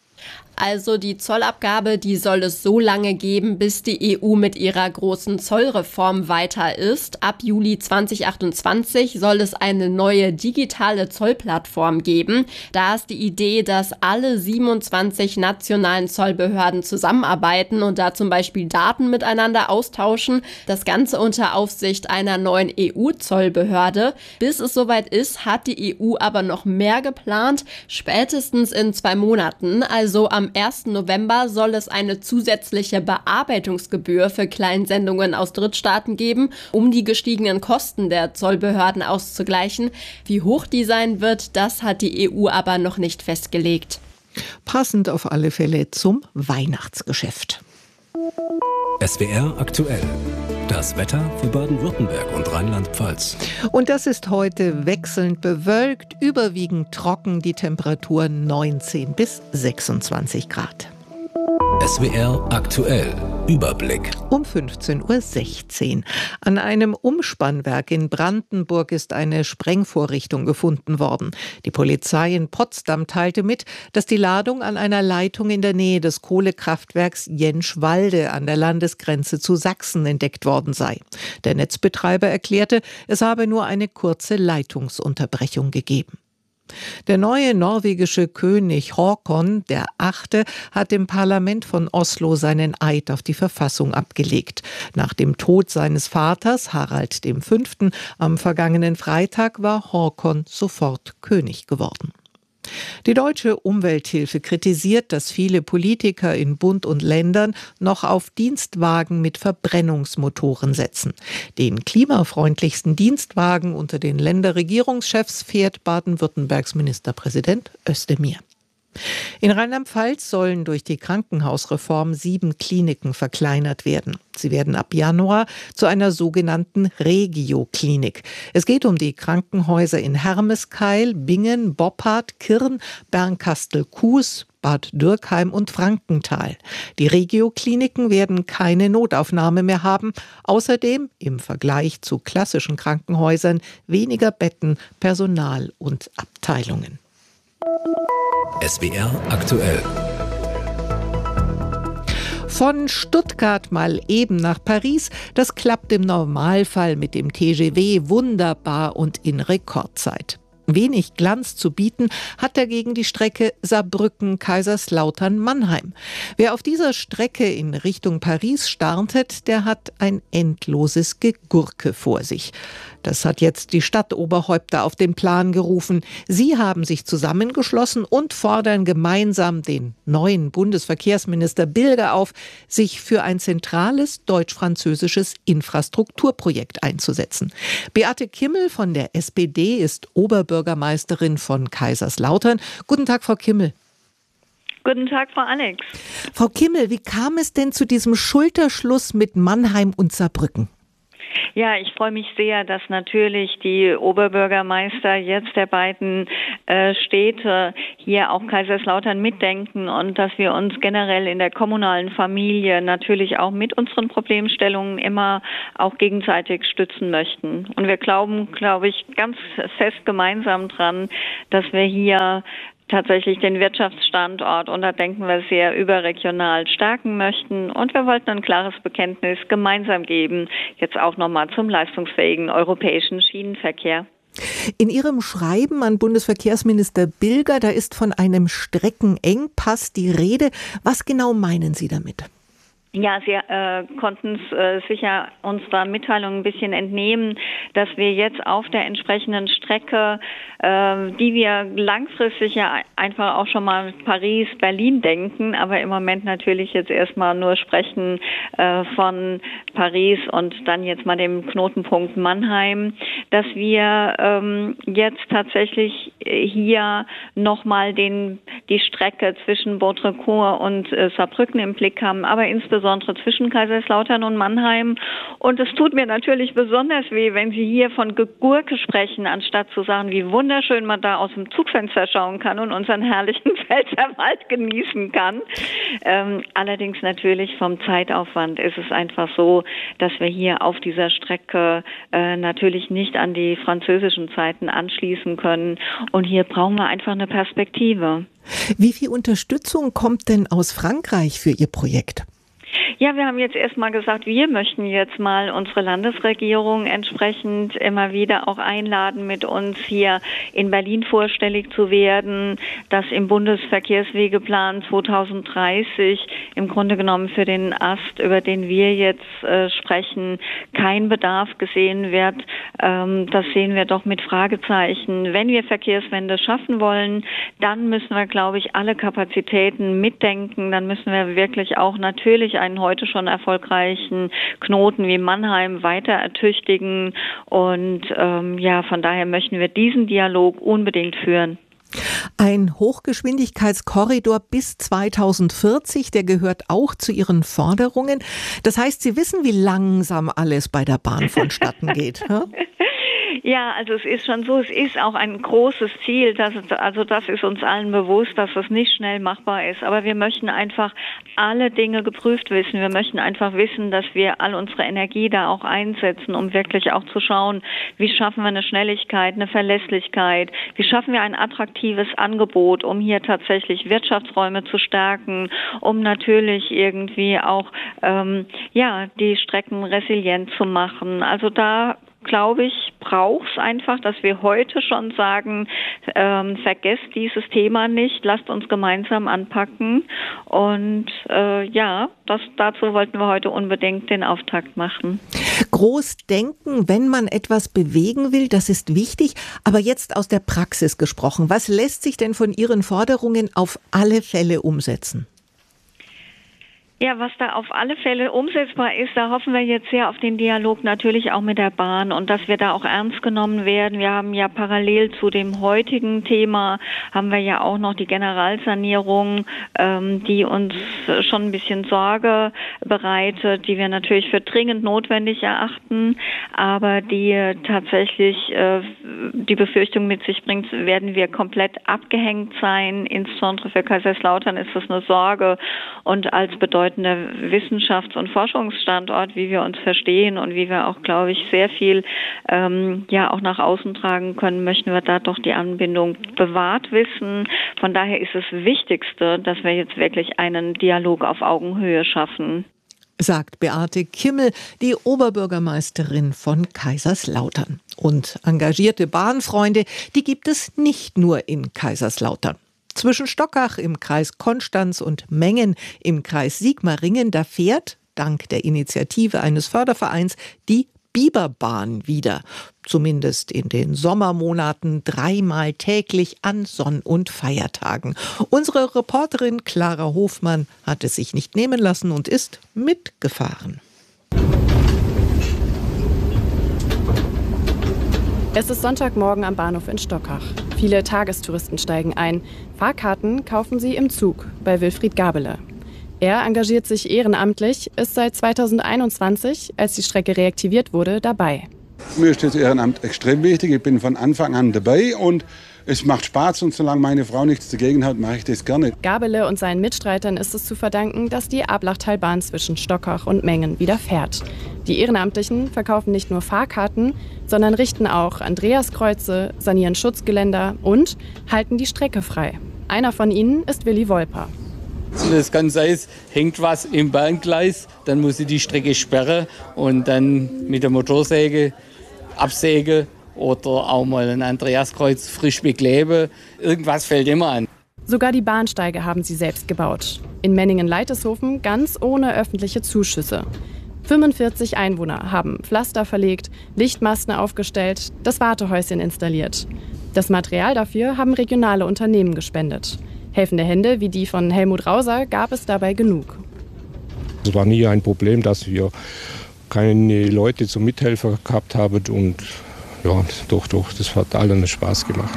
Also die Zollabgabe, die soll es so lange geben, bis die EU mit ihrer großen Zollreform weiter ist. Ab Juli 2028 soll es eine neue digitale Zollplattform geben. Da ist die Idee, dass alle 27 nationalen Zollbehörden zusammenarbeiten und da zum Beispiel Daten miteinander austauschen. Das Ganze unter Aufsicht einer neuen EU-Zollbehörde. Bis es soweit ist, hat die EU aber noch mehr geplant. Spätestens in 2 Monaten, also am 1. November soll es eine zusätzliche Bearbeitungsgebühr für Kleinsendungen aus Drittstaaten geben, um die gestiegenen Kosten der Zollbehörden auszugleichen. Wie hoch die sein wird, das hat die EU aber noch nicht festgelegt. Passend auf alle Fälle zum Weihnachtsgeschäft. SWR aktuell. Das Wetter für Baden-Württemberg und Rheinland-Pfalz. Und das ist heute wechselnd bewölkt, überwiegend trocken, die Temperatur 19 bis 26 Grad. SWR aktuell. Überblick. Um 15:16 Uhr. An einem Umspannwerk in Brandenburg ist eine Sprengvorrichtung gefunden worden. Die Polizei in Potsdam teilte mit, dass die Ladung an einer Leitung in der Nähe des Kohlekraftwerks Jenschwalde an der Landesgrenze zu Sachsen entdeckt worden sei. Der Netzbetreiber erklärte, es habe nur eine kurze Leitungsunterbrechung gegeben. Der neue norwegische König Håkon VIII. Hat im Parlament von Oslo seinen Eid auf die Verfassung abgelegt. Nach dem Tod seines Vaters Harald V. am vergangenen Freitag war Håkon sofort König geworden. Die Deutsche Umwelthilfe kritisiert, dass viele Politiker in Bund und Ländern noch auf Dienstwagen mit Verbrennungsmotoren setzen. Den klimafreundlichsten Dienstwagen unter den Länderregierungschefs fährt Baden-Württembergs Ministerpräsident Özdemir. In Rheinland-Pfalz sollen durch die Krankenhausreform 7 Kliniken verkleinert werden. Sie werden ab Januar zu einer sogenannten Regio-Klinik. Es geht um die Krankenhäuser in Hermeskeil, Bingen, Boppard, Kirn, Bernkastel-Kues, Bad Dürkheim und Frankenthal. Die Regio-Kliniken werden keine Notaufnahme mehr haben. Außerdem im Vergleich zu klassischen Krankenhäusern weniger Betten, Personal und Abteilungen. SWR aktuell. Von Stuttgart mal eben nach Paris, das klappt im Normalfall mit dem TGV wunderbar und in Rekordzeit. Wenig Glanz zu bieten hat dagegen die Strecke Saarbrücken-Kaiserslautern-Mannheim. Wer auf dieser Strecke in Richtung Paris startet, der hat ein endloses Gegurke vor sich. Das hat jetzt die Stadtoberhäupter auf den Plan gerufen. Sie haben sich zusammengeschlossen und fordern gemeinsam den neuen Bundesverkehrsminister Bilger auf, sich für ein zentrales deutsch-französisches Infrastrukturprojekt einzusetzen. Beate Kimmel von der SPD ist Oberbürgermeisterin von Kaiserslautern. Guten Tag, Frau Kimmel. Guten Tag, Frau Alex. Frau Kimmel, wie kam es denn zu diesem Schulterschluss mit Mannheim und Saarbrücken? Ja, ich freue mich sehr, dass natürlich die Oberbürgermeister jetzt der beiden Städte hier auch Kaiserslautern mitdenken und dass wir uns generell in der kommunalen Familie natürlich auch mit unseren Problemstellungen immer auch gegenseitig stützen möchten. Und wir glauben, glaube ich, ganz fest gemeinsam dran, dass wir hier tatsächlich den Wirtschaftsstandort, und da denken wir sehr überregional, stärken möchten. Und wir wollten ein klares Bekenntnis gemeinsam geben, jetzt auch nochmal zum leistungsfähigen europäischen Schienenverkehr. In Ihrem Schreiben an Bundesverkehrsminister Bilger, da ist von einem Streckenengpass die Rede. Was genau meinen Sie damit? Ja, Sie konnten es sicher unserer Mitteilung ein bisschen entnehmen, dass wir jetzt auf der entsprechenden Strecke, die wir langfristig ja einfach auch schon mal Paris, Berlin denken, aber im Moment natürlich jetzt erstmal nur sprechen von Paris und dann jetzt mal dem Knotenpunkt Mannheim, dass wir jetzt tatsächlich hier nochmal die Strecke zwischen Baudricourt und Saarbrücken im Blick haben, aber insbesondere zwischen Kaiserslautern und Mannheim. Und es tut mir natürlich besonders weh, wenn Sie hier von Gurke sprechen, anstatt zu sagen, wie wunderschön man da aus dem Zugfenster schauen kann und unseren herrlichen Pfälzerwald genießen kann. Allerdings natürlich vom Zeitaufwand ist es einfach so, dass wir hier auf dieser Strecke natürlich nicht an die französischen Zeiten anschließen können. Und hier brauchen wir einfach eine Perspektive. Wie viel Unterstützung kommt denn aus Frankreich für Ihr Projekt? Ja, wir haben jetzt erstmal gesagt, wir möchten jetzt mal unsere Landesregierung entsprechend immer wieder auch einladen, mit uns hier in Berlin vorstellig zu werden, dass im Bundesverkehrswegeplan 2030 im Grunde genommen für den Ast, über den wir jetzt sprechen, kein Bedarf gesehen wird. Das sehen wir doch mit Fragezeichen. Wenn wir Verkehrswende schaffen wollen, dann müssen wir, glaube ich, alle Kapazitäten mitdenken. Dann müssen wir wirklich auch natürlich einen heute schon erfolgreichen Knoten wie Mannheim weiter ertüchtigen. Und von daher möchten wir diesen Dialog unbedingt führen. Ein Hochgeschwindigkeitskorridor bis 2040, der gehört auch zu Ihren Forderungen. Das heißt, Sie wissen, wie langsam alles bei der Bahn vonstatten geht. Ja, also es ist schon so, es ist auch ein großes Ziel, das ist uns allen bewusst, dass das nicht schnell machbar ist. Aber wir möchten einfach alle Dinge geprüft wissen. Wir möchten einfach wissen, dass wir all unsere Energie da auch einsetzen, um wirklich auch zu schauen, wie schaffen wir eine Schnelligkeit, eine Verlässlichkeit, wie schaffen wir ein attraktives Angebot, um hier tatsächlich Wirtschaftsräume zu stärken, um natürlich irgendwie auch die Strecken resilient zu machen. Also da glaube ich, braucht es einfach, dass wir heute schon sagen, vergesst dieses Thema nicht, lasst uns gemeinsam anpacken. Und dazu wollten wir heute unbedingt den Auftakt machen. Groß denken, wenn man etwas bewegen will, das ist wichtig. Aber jetzt aus der Praxis gesprochen, was lässt sich denn von Ihren Forderungen auf alle Fälle umsetzen? Ja, was da auf alle Fälle umsetzbar ist, da hoffen wir jetzt sehr auf den Dialog natürlich auch mit der Bahn und dass wir da auch ernst genommen werden. Wir haben ja parallel zu dem heutigen Thema, haben wir ja auch noch die Generalsanierung, die uns schon ein bisschen Sorge bereitet, die wir natürlich für dringend notwendig erachten, aber die tatsächlich die Befürchtung mit sich bringt, werden wir komplett abgehängt sein. Insbesondere für Kaiserslautern ist das eine Sorge und als bedeutender Wissenschafts- und Forschungsstandort, wie wir uns verstehen und wie wir auch, glaube ich, sehr viel auch nach außen tragen können, möchten wir da doch die Anbindung bewahrt wissen. Von daher ist das Wichtigste, dass wir jetzt wirklich einen Dialog auf Augenhöhe schaffen. Sagt Beate Kimmel, die Oberbürgermeisterin von Kaiserslautern. Und engagierte Bahnfreunde, die gibt es nicht nur in Kaiserslautern. Zwischen Stockach im Kreis Konstanz und Mengen im Kreis Sigmaringen, da fährt, dank der Initiative eines Fördervereins, die Biberbahn wieder. Zumindest in den Sommermonaten 3-mal täglich an Sonn- und Feiertagen. Unsere Reporterin Clara Hofmann hat es sich nicht nehmen lassen und ist mitgefahren. Es ist Sonntagmorgen am Bahnhof in Stockach. Viele Tagestouristen steigen ein. Fahrkarten kaufen sie im Zug bei Wilfried Gabele. Er engagiert sich ehrenamtlich, ist seit 2021, als die Strecke reaktiviert wurde, dabei. Mir ist das Ehrenamt extrem wichtig. Ich bin von Anfang an dabei und Es macht Spaß und solange meine Frau nichts dagegen hat, mache ich das gerne. Gabele und seinen Mitstreitern ist es zu verdanken, dass die Ablachtalbahn zwischen Stockach und Mengen wieder fährt. Die Ehrenamtlichen verkaufen nicht nur Fahrkarten, sondern richten auch Andreaskreuze, sanieren Schutzgeländer und halten die Strecke frei. Einer von ihnen ist Willi Wolper. Das kann sein, es hängt was im Bahngleis, dann muss ich die Strecke sperren und dann mit der Motorsäge absägen oder auch mal ein Andreaskreuz frisch bekleben. Irgendwas fällt immer an. Sogar die Bahnsteige haben sie selbst gebaut. In Menningen-Leiteshofen ganz ohne öffentliche Zuschüsse. 45 Einwohner haben Pflaster verlegt, Lichtmasten aufgestellt, das Wartehäuschen installiert. Das Material dafür haben regionale Unternehmen gespendet. Helfende Hände wie die von Helmut Rauser gab es dabei genug. Es war nie ein Problem, dass wir keine Leute zum Mithelfer gehabt haben und ja, doch, das hat allen Spaß gemacht.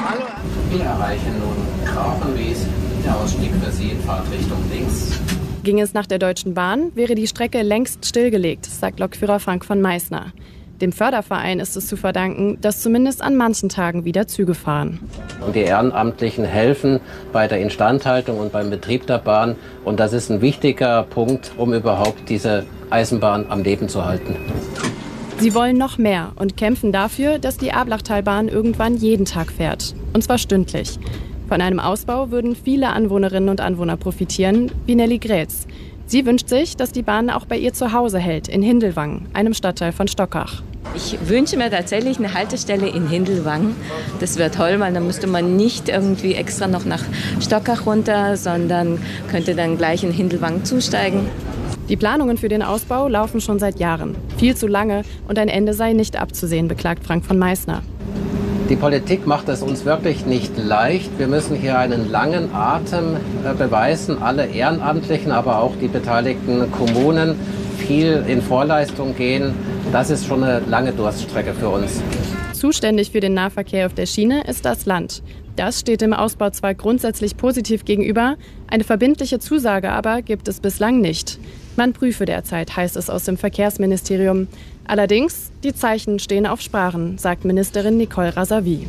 Wir erreichen nun Grafenwies, der Ausstieg für Sie in Fahrtrichtung links. Ging es nach der Deutschen Bahn, wäre die Strecke längst stillgelegt, sagt Lokführer Frank von Meißner. Dem Förderverein ist es zu verdanken, dass zumindest an manchen Tagen wieder Züge fahren. Und die Ehrenamtlichen helfen bei der Instandhaltung und beim Betrieb der Bahn. Und das ist ein wichtiger Punkt, um überhaupt diese Eisenbahn am Leben zu halten. Sie wollen noch mehr und kämpfen dafür, dass die Ablachtalbahn irgendwann jeden Tag fährt. Und zwar stündlich. Von einem Ausbau würden viele Anwohnerinnen und Anwohner profitieren, wie Nelly Grätz. Sie wünscht sich, dass die Bahn auch bei ihr zu Hause hält, in Hindelwang, einem Stadtteil von Stockach. Ich wünsche mir tatsächlich eine Haltestelle in Hindelwang. Das wäre toll, weil dann müsste man nicht irgendwie extra noch nach Stockach runter, sondern könnte dann gleich in Hindelwang zusteigen. Die Planungen für den Ausbau laufen schon seit Jahren. Viel zu lange und ein Ende sei nicht abzusehen, beklagt Frank von Meißner. Die Politik macht es uns wirklich nicht leicht. Wir müssen hier einen langen Atem beweisen, alle Ehrenamtlichen, aber auch die beteiligten Kommunen viel in Vorleistung gehen. Das ist schon eine lange Durststrecke für uns. Zuständig für den Nahverkehr auf der Schiene ist das Land. Das steht dem Ausbau zwar grundsätzlich positiv gegenüber, eine verbindliche Zusage aber gibt es bislang nicht. Man prüfe derzeit, heißt es aus dem Verkehrsministerium. Allerdings, die Zeichen stehen auf Sprachen, sagt Ministerin Nicole Razavi.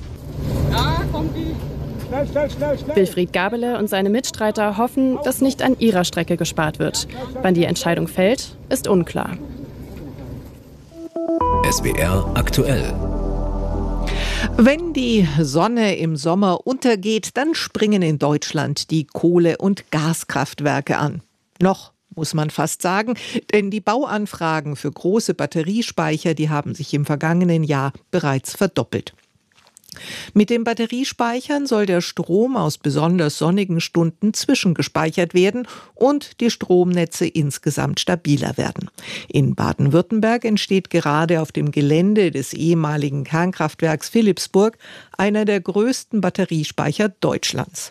Schnell. Wilfried Gabele und seine Mitstreiter hoffen, dass nicht an ihrer Strecke gespart wird. Wann die Entscheidung fällt, ist unklar. SWR aktuell. Wenn die Sonne im Sommer untergeht, dann springen in Deutschland die Kohle- und Gaskraftwerke an. Noch, muss man fast sagen, denn die Bauanfragen für große Batteriespeicher, die haben sich im vergangenen Jahr bereits verdoppelt. Mit den Batteriespeichern soll der Strom aus besonders sonnigen Stunden zwischengespeichert werden und die Stromnetze insgesamt stabiler werden. In Baden-Württemberg entsteht gerade auf dem Gelände des ehemaligen Kernkraftwerks Philippsburg einer der größten Batteriespeicher Deutschlands.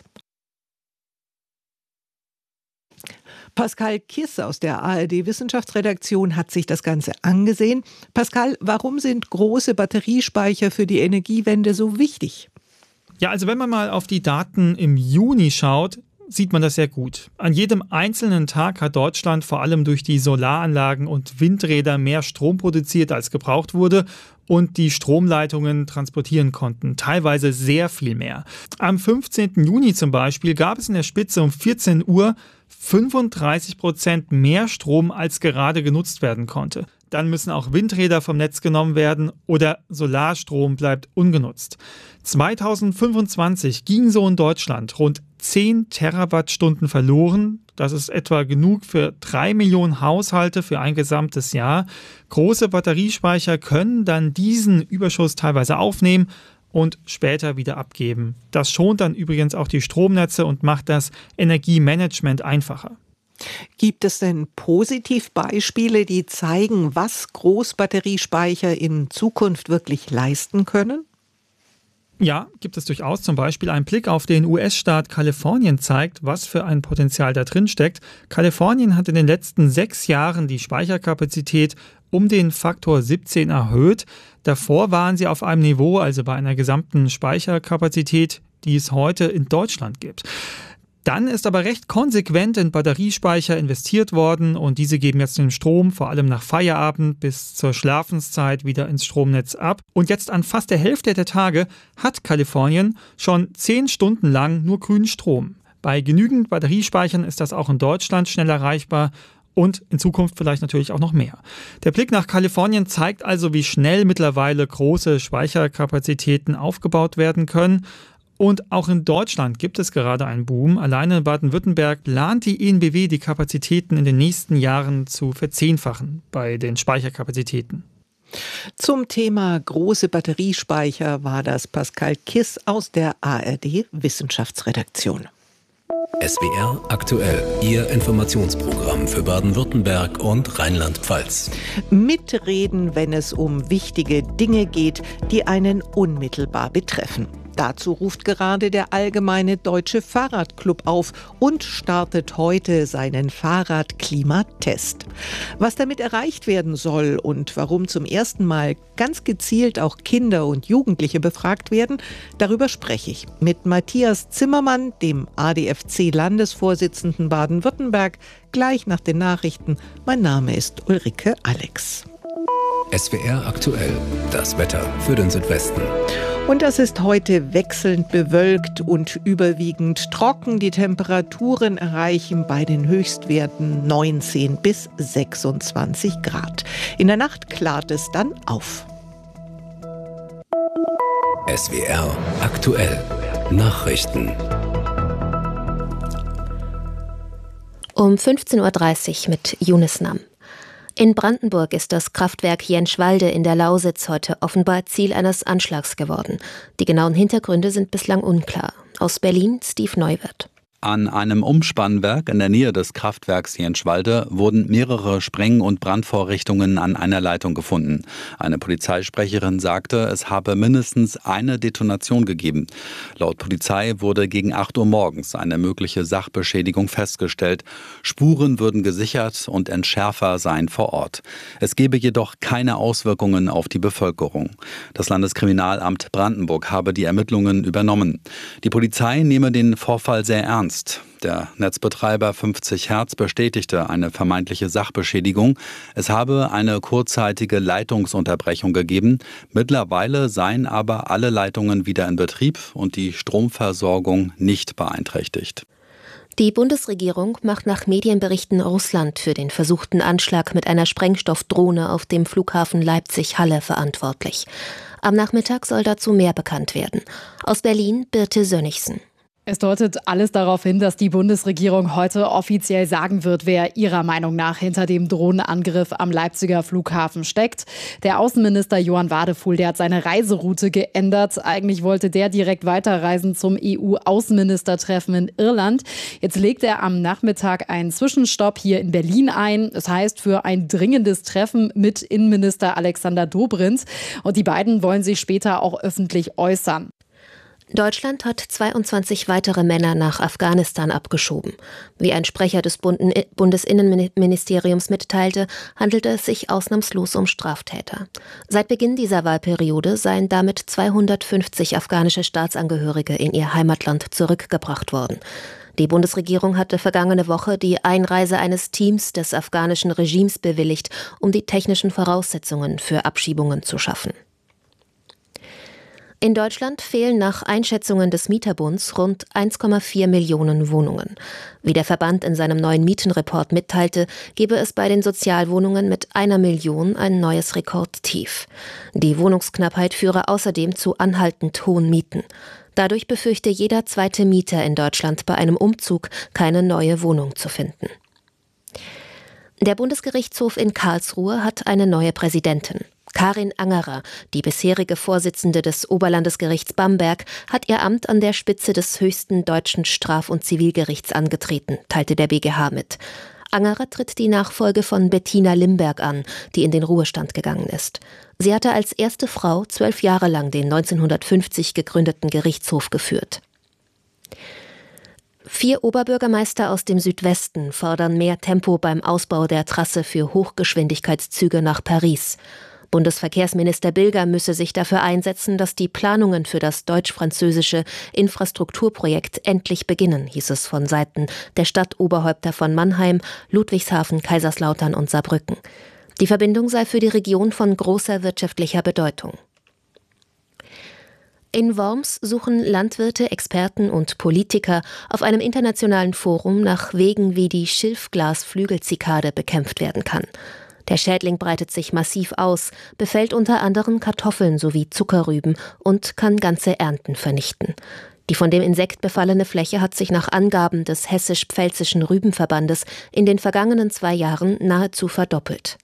Pascal Kiss aus der ARD-Wissenschaftsredaktion hat sich das Ganze angesehen. Pascal, warum sind große Batteriespeicher für die Energiewende so wichtig? Ja, also wenn man mal auf die Daten im Juni schaut, sieht man das sehr gut. An jedem einzelnen Tag hat Deutschland vor allem durch die Solaranlagen und Windräder mehr Strom produziert, als gebraucht wurde und die Stromleitungen transportieren konnten. Teilweise sehr viel mehr. Am 15. Juni zum Beispiel gab es in der Spitze um 14 Uhr 35% mehr Strom, als gerade genutzt werden konnte. Dann müssen auch Windräder vom Netz genommen werden oder Solarstrom bleibt ungenutzt. 2025 ging so in Deutschland rund 10 Terawattstunden verloren. Das ist etwa genug für 3 Millionen Haushalte für ein gesamtes Jahr. Große Batteriespeicher können dann diesen Überschuss teilweise aufnehmen und später wieder abgeben. Das schont dann übrigens auch die Stromnetze und macht das Energiemanagement einfacher. Gibt es denn Positivbeispiele, die zeigen, was Großbatteriespeicher in Zukunft wirklich leisten können? Ja, gibt es durchaus. Zum Beispiel ein Blick auf den US-Staat Kalifornien zeigt, was für ein Potenzial da drin steckt. Kalifornien hat in den letzten 6 Jahren die Speicherkapazität um den Faktor 17 erhöht. Davor waren sie auf einem Niveau, also bei einer gesamten Speicherkapazität, die es heute in Deutschland gibt. Dann ist aber recht konsequent in Batteriespeicher investiert worden und diese geben jetzt den Strom vor allem nach Feierabend bis zur Schlafenszeit wieder ins Stromnetz ab. Und jetzt an fast der Hälfte der Tage hat Kalifornien schon 10 Stunden lang nur grünen Strom. Bei genügend Batteriespeichern ist das auch in Deutschland schnell erreichbar. Und in Zukunft vielleicht natürlich auch noch mehr. Der Blick nach Kalifornien zeigt also, wie schnell mittlerweile große Speicherkapazitäten aufgebaut werden können. Und auch in Deutschland gibt es gerade einen Boom. Alleine in Baden-Württemberg plant die EnBW, die Kapazitäten in den nächsten Jahren zu verzehnfachen bei den Speicherkapazitäten. Zum Thema große Batteriespeicher war das Pascal Kiss aus der ARD Wissenschaftsredaktion. SWR aktuell, Ihr Informationsprogramm für Baden-Württemberg und Rheinland-Pfalz. Mitreden, wenn es um wichtige Dinge geht, die einen unmittelbar betreffen. Dazu ruft gerade der Allgemeine Deutsche Fahrradclub auf und startet heute seinen Fahrradklimatest. Was damit erreicht werden soll und warum zum ersten Mal ganz gezielt auch Kinder und Jugendliche befragt werden, darüber spreche ich mit Matthias Zimmermann, dem ADFC-Landesvorsitzenden Baden-Württemberg, gleich nach den Nachrichten. Mein Name ist Ulrike Alex. SWR aktuell, das Wetter für den Südwesten. Und das ist heute wechselnd bewölkt und überwiegend trocken. Die Temperaturen erreichen bei den Höchstwerten 19 bis 26 Grad. In der Nacht klart es dann auf. SWR aktuell, Nachrichten. Um 15.30 Uhr mit Yunus Nam. In Brandenburg ist das Kraftwerk Jenschwalde in der Lausitz heute offenbar Ziel eines Anschlags geworden. Die genauen Hintergründe sind bislang unklar. Aus Berlin Steve Neuwirth. An einem Umspannwerk in der Nähe des Kraftwerks Jenschwalde wurden mehrere Spreng- und Brandvorrichtungen an einer Leitung gefunden. Eine Polizeisprecherin sagte, es habe mindestens eine Detonation gegeben. Laut Polizei wurde gegen 8 Uhr morgens eine mögliche Sachbeschädigung festgestellt. Spuren würden gesichert und Entschärfer seien vor Ort. Es gebe jedoch keine Auswirkungen auf die Bevölkerung. Das Landeskriminalamt Brandenburg habe die Ermittlungen übernommen. Die Polizei nehme den Vorfall sehr ernst. Der Netzbetreiber 50 Hertz bestätigte eine vermeintliche Sachbeschädigung. Es habe eine kurzzeitige Leitungsunterbrechung gegeben. Mittlerweile seien aber alle Leitungen wieder in Betrieb und die Stromversorgung nicht beeinträchtigt. Die Bundesregierung macht nach Medienberichten Russland für den versuchten Anschlag mit einer Sprengstoffdrohne auf dem Flughafen Leipzig-Halle verantwortlich. Am Nachmittag soll dazu mehr bekannt werden. Aus Berlin Birte Sönnigsen. Es deutet alles darauf hin, dass die Bundesregierung heute offiziell sagen wird, wer ihrer Meinung nach hinter dem Drohnenangriff am Leipziger Flughafen steckt. Der Außenminister Johann Wadefuhl, der hat seine Reiseroute geändert. Eigentlich wollte der direkt weiterreisen zum EU-Außenministertreffen in Irland. Jetzt legt er am Nachmittag einen Zwischenstopp hier in Berlin ein. Das heißt für ein dringendes Treffen mit Innenminister Alexander Dobrindt. Und die beiden wollen sich später auch öffentlich äußern. Deutschland hat 22 weitere Männer nach Afghanistan abgeschoben. Wie ein Sprecher des Bundesinnenministeriums mitteilte, handelte es sich ausnahmslos um Straftäter. Seit Beginn dieser Wahlperiode seien damit 250 afghanische Staatsangehörige in ihr Heimatland zurückgebracht worden. Die Bundesregierung hatte vergangene Woche die Einreise eines Teams des afghanischen Regimes bewilligt, um die technischen Voraussetzungen für Abschiebungen zu schaffen. In Deutschland fehlen nach Einschätzungen des Mieterbunds rund 1,4 Millionen Wohnungen. Wie der Verband in seinem neuen Mietenreport mitteilte, gebe es bei den Sozialwohnungen mit 1 Million ein neues Rekordtief. Die Wohnungsknappheit führe außerdem zu anhaltend hohen Mieten. Dadurch befürchte jeder zweite Mieter in Deutschland bei einem Umzug keine neue Wohnung zu finden. Der Bundesgerichtshof in Karlsruhe hat eine neue Präsidentin. Karin Angerer, die bisherige Vorsitzende des Oberlandesgerichts Bamberg, hat ihr Amt an der Spitze des höchsten deutschen Straf- und Zivilgerichts angetreten, teilte der BGH mit. Angerer tritt die Nachfolge von Bettina Limberg an, die in den Ruhestand gegangen ist. Sie hatte als erste Frau 12 Jahre lang den 1950 gegründeten Gerichtshof geführt. 4 Oberbürgermeister aus dem Südwesten fordern mehr Tempo beim Ausbau der Trasse für Hochgeschwindigkeitszüge nach Paris. Bundesverkehrsminister Bilger müsse sich dafür einsetzen, dass die Planungen für das deutsch-französische Infrastrukturprojekt endlich beginnen, hieß es von Seiten der Stadtoberhäupter von Mannheim, Ludwigshafen, Kaiserslautern und Saarbrücken. Die Verbindung sei für die Region von großer wirtschaftlicher Bedeutung. In Worms suchen Landwirte, Experten und Politiker auf einem internationalen Forum nach Wegen, wie die Schilfglasflügelzikade bekämpft werden kann. Der Schädling breitet sich massiv aus, befällt unter anderem Kartoffeln sowie Zuckerrüben und kann ganze Ernten vernichten. Die von dem Insekt befallene Fläche hat sich nach Angaben des Hessisch-Pfälzischen Rübenverbandes in den vergangenen 2 Jahren nahezu verdoppelt.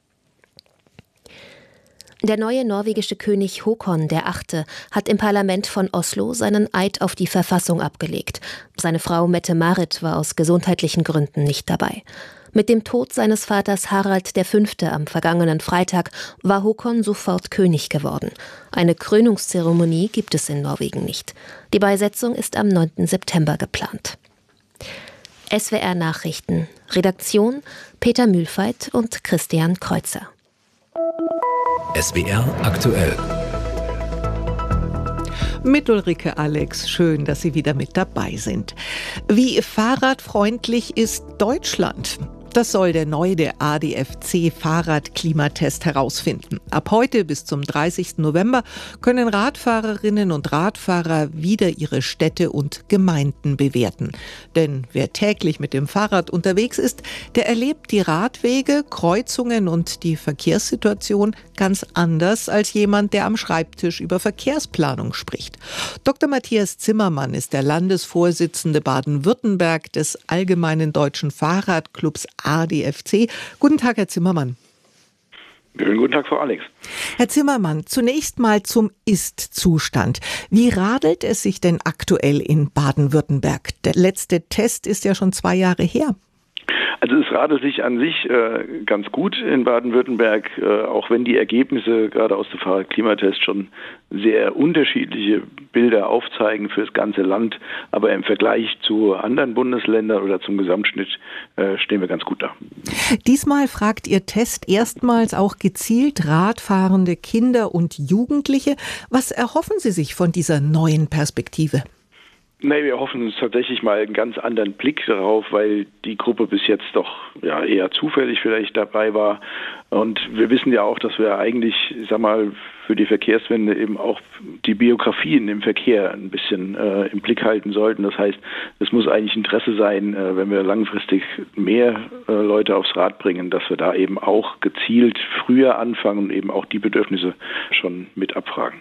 Der neue norwegische König Håkon VIII. Hat im Parlament von Oslo seinen Eid auf die Verfassung abgelegt. Seine Frau Mette-Marit war aus gesundheitlichen Gründen nicht dabei. Mit dem Tod seines Vaters Harald V. am vergangenen Freitag war Håkon sofort König geworden. Eine Krönungszeremonie gibt es in Norwegen nicht. Die Beisetzung ist am 9. September geplant. SWR Nachrichten. Redaktion Peter Mühlfeit und Christian Kreuzer. SWR aktuell. Mit Ulrike Alex, schön, dass Sie wieder mit dabei sind. Wie fahrradfreundlich ist Deutschland? Das soll der neue ADFC-Fahrradklimatest herausfinden. Ab heute bis zum 30. November können Radfahrerinnen und Radfahrer wieder ihre Städte und Gemeinden bewerten. Denn wer täglich mit dem Fahrrad unterwegs ist, der erlebt die Radwege, Kreuzungen und die Verkehrssituation ganz anders als jemand, der am Schreibtisch über Verkehrsplanung spricht. Dr. Matthias Zimmermann ist der Landesvorsitzende Baden-Württemberg des Allgemeinen Deutschen Fahrradclubs ADFC. Guten Tag, Herr Zimmermann. Schönen guten Tag, Frau Alex. Herr Zimmermann, zunächst mal zum Ist-Zustand. Wie radelt es sich denn aktuell in Baden-Württemberg? Der letzte Test ist ja schon 2 Jahre her. Also es radelt sich an sich ganz gut in Baden-Württemberg, auch wenn die Ergebnisse gerade aus dem Fahrradklimatest schon sehr unterschiedliche Bilder aufzeigen für das ganze Land. Aber im Vergleich zu anderen Bundesländern oder zum Gesamtschnitt stehen wir ganz gut da. Diesmal fragt Ihr Test erstmals auch gezielt radfahrende Kinder und Jugendliche. Was erhoffen Sie sich von dieser neuen Perspektive? Nee, wir hoffen uns tatsächlich mal einen ganz anderen Blick darauf, weil die Gruppe bis jetzt doch ja eher zufällig vielleicht dabei war. Und wir wissen ja auch, dass wir eigentlich, ich sag mal, für die Verkehrswende eben auch die Biografien im Verkehr ein bisschen im Blick halten sollten. Das heißt, es muss eigentlich Interesse sein, wenn wir langfristig mehr Leute aufs Rad bringen, dass wir da eben auch gezielt früher anfangen und eben auch die Bedürfnisse schon mit abfragen.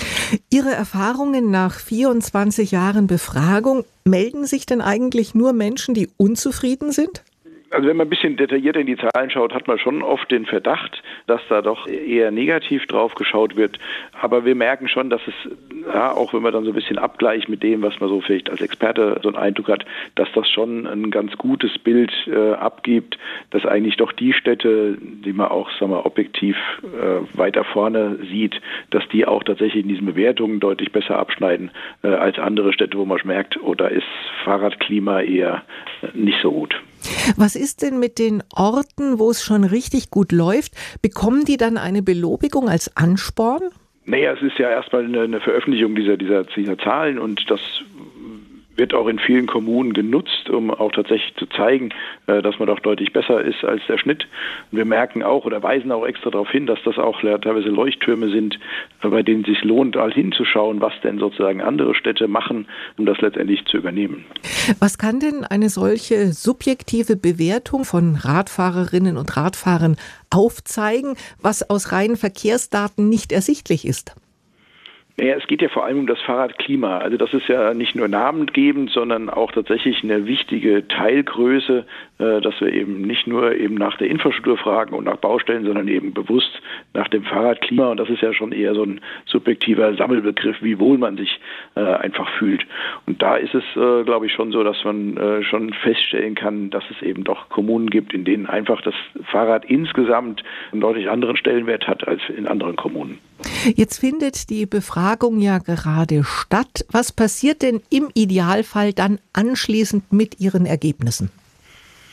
Ihre Erfahrungen nach 24 Jahren Befragung, melden sich denn eigentlich nur Menschen, die unzufrieden sind? Also wenn man ein bisschen detaillierter in die Zahlen schaut, hat man schon oft den Verdacht, dass da doch eher negativ drauf geschaut wird. Aber wir merken schon, dass es, ja, auch wenn man dann so ein bisschen abgleicht mit dem, was man so vielleicht als Experte so einen Eindruck hat, dass das schon ein ganz gutes Bild abgibt, dass eigentlich doch die Städte, die man auch, sagen wir, objektiv weiter vorne sieht, dass die auch tatsächlich in diesen Bewertungen deutlich besser abschneiden als andere Städte, wo man merkt, oh, da ist Fahrradklima eher nicht so gut. Was ist denn mit den Orten, wo es schon richtig gut läuft? Bekommen die dann eine Belobigung als Ansporn? Naja, es ist ja erstmal eine Veröffentlichung dieser Zahlen und das wird auch in vielen Kommunen genutzt, um auch tatsächlich zu zeigen, dass man doch deutlich besser ist als der Schnitt. Und wir merken auch oder weisen auch extra darauf hin, dass das auch teilweise Leuchttürme sind, bei denen es sich lohnt, mal hinzuschauen, was denn sozusagen andere Städte machen, um das letztendlich zu übernehmen. Was kann denn eine solche subjektive Bewertung von Radfahrerinnen und Radfahrern aufzeigen, was aus reinen Verkehrsdaten nicht ersichtlich ist? Naja, es geht ja vor allem um das Fahrradklima. Also das ist ja nicht nur namengebend, sondern auch tatsächlich eine wichtige Teilgröße, dass wir eben nicht nur eben nach der Infrastruktur fragen und nach Baustellen, sondern eben bewusst nach dem Fahrradklima. Und das ist ja schon eher so ein subjektiver Sammelbegriff, wie wohl man sich einfach fühlt. Und da ist es, glaube ich, schon so, dass man schon feststellen kann, dass es eben doch Kommunen gibt, in denen einfach das Fahrrad insgesamt einen deutlich anderen Stellenwert hat als in anderen Kommunen. Jetzt findet die Befragung ja gerade statt. Was passiert denn im Idealfall dann anschließend mit Ihren Ergebnissen?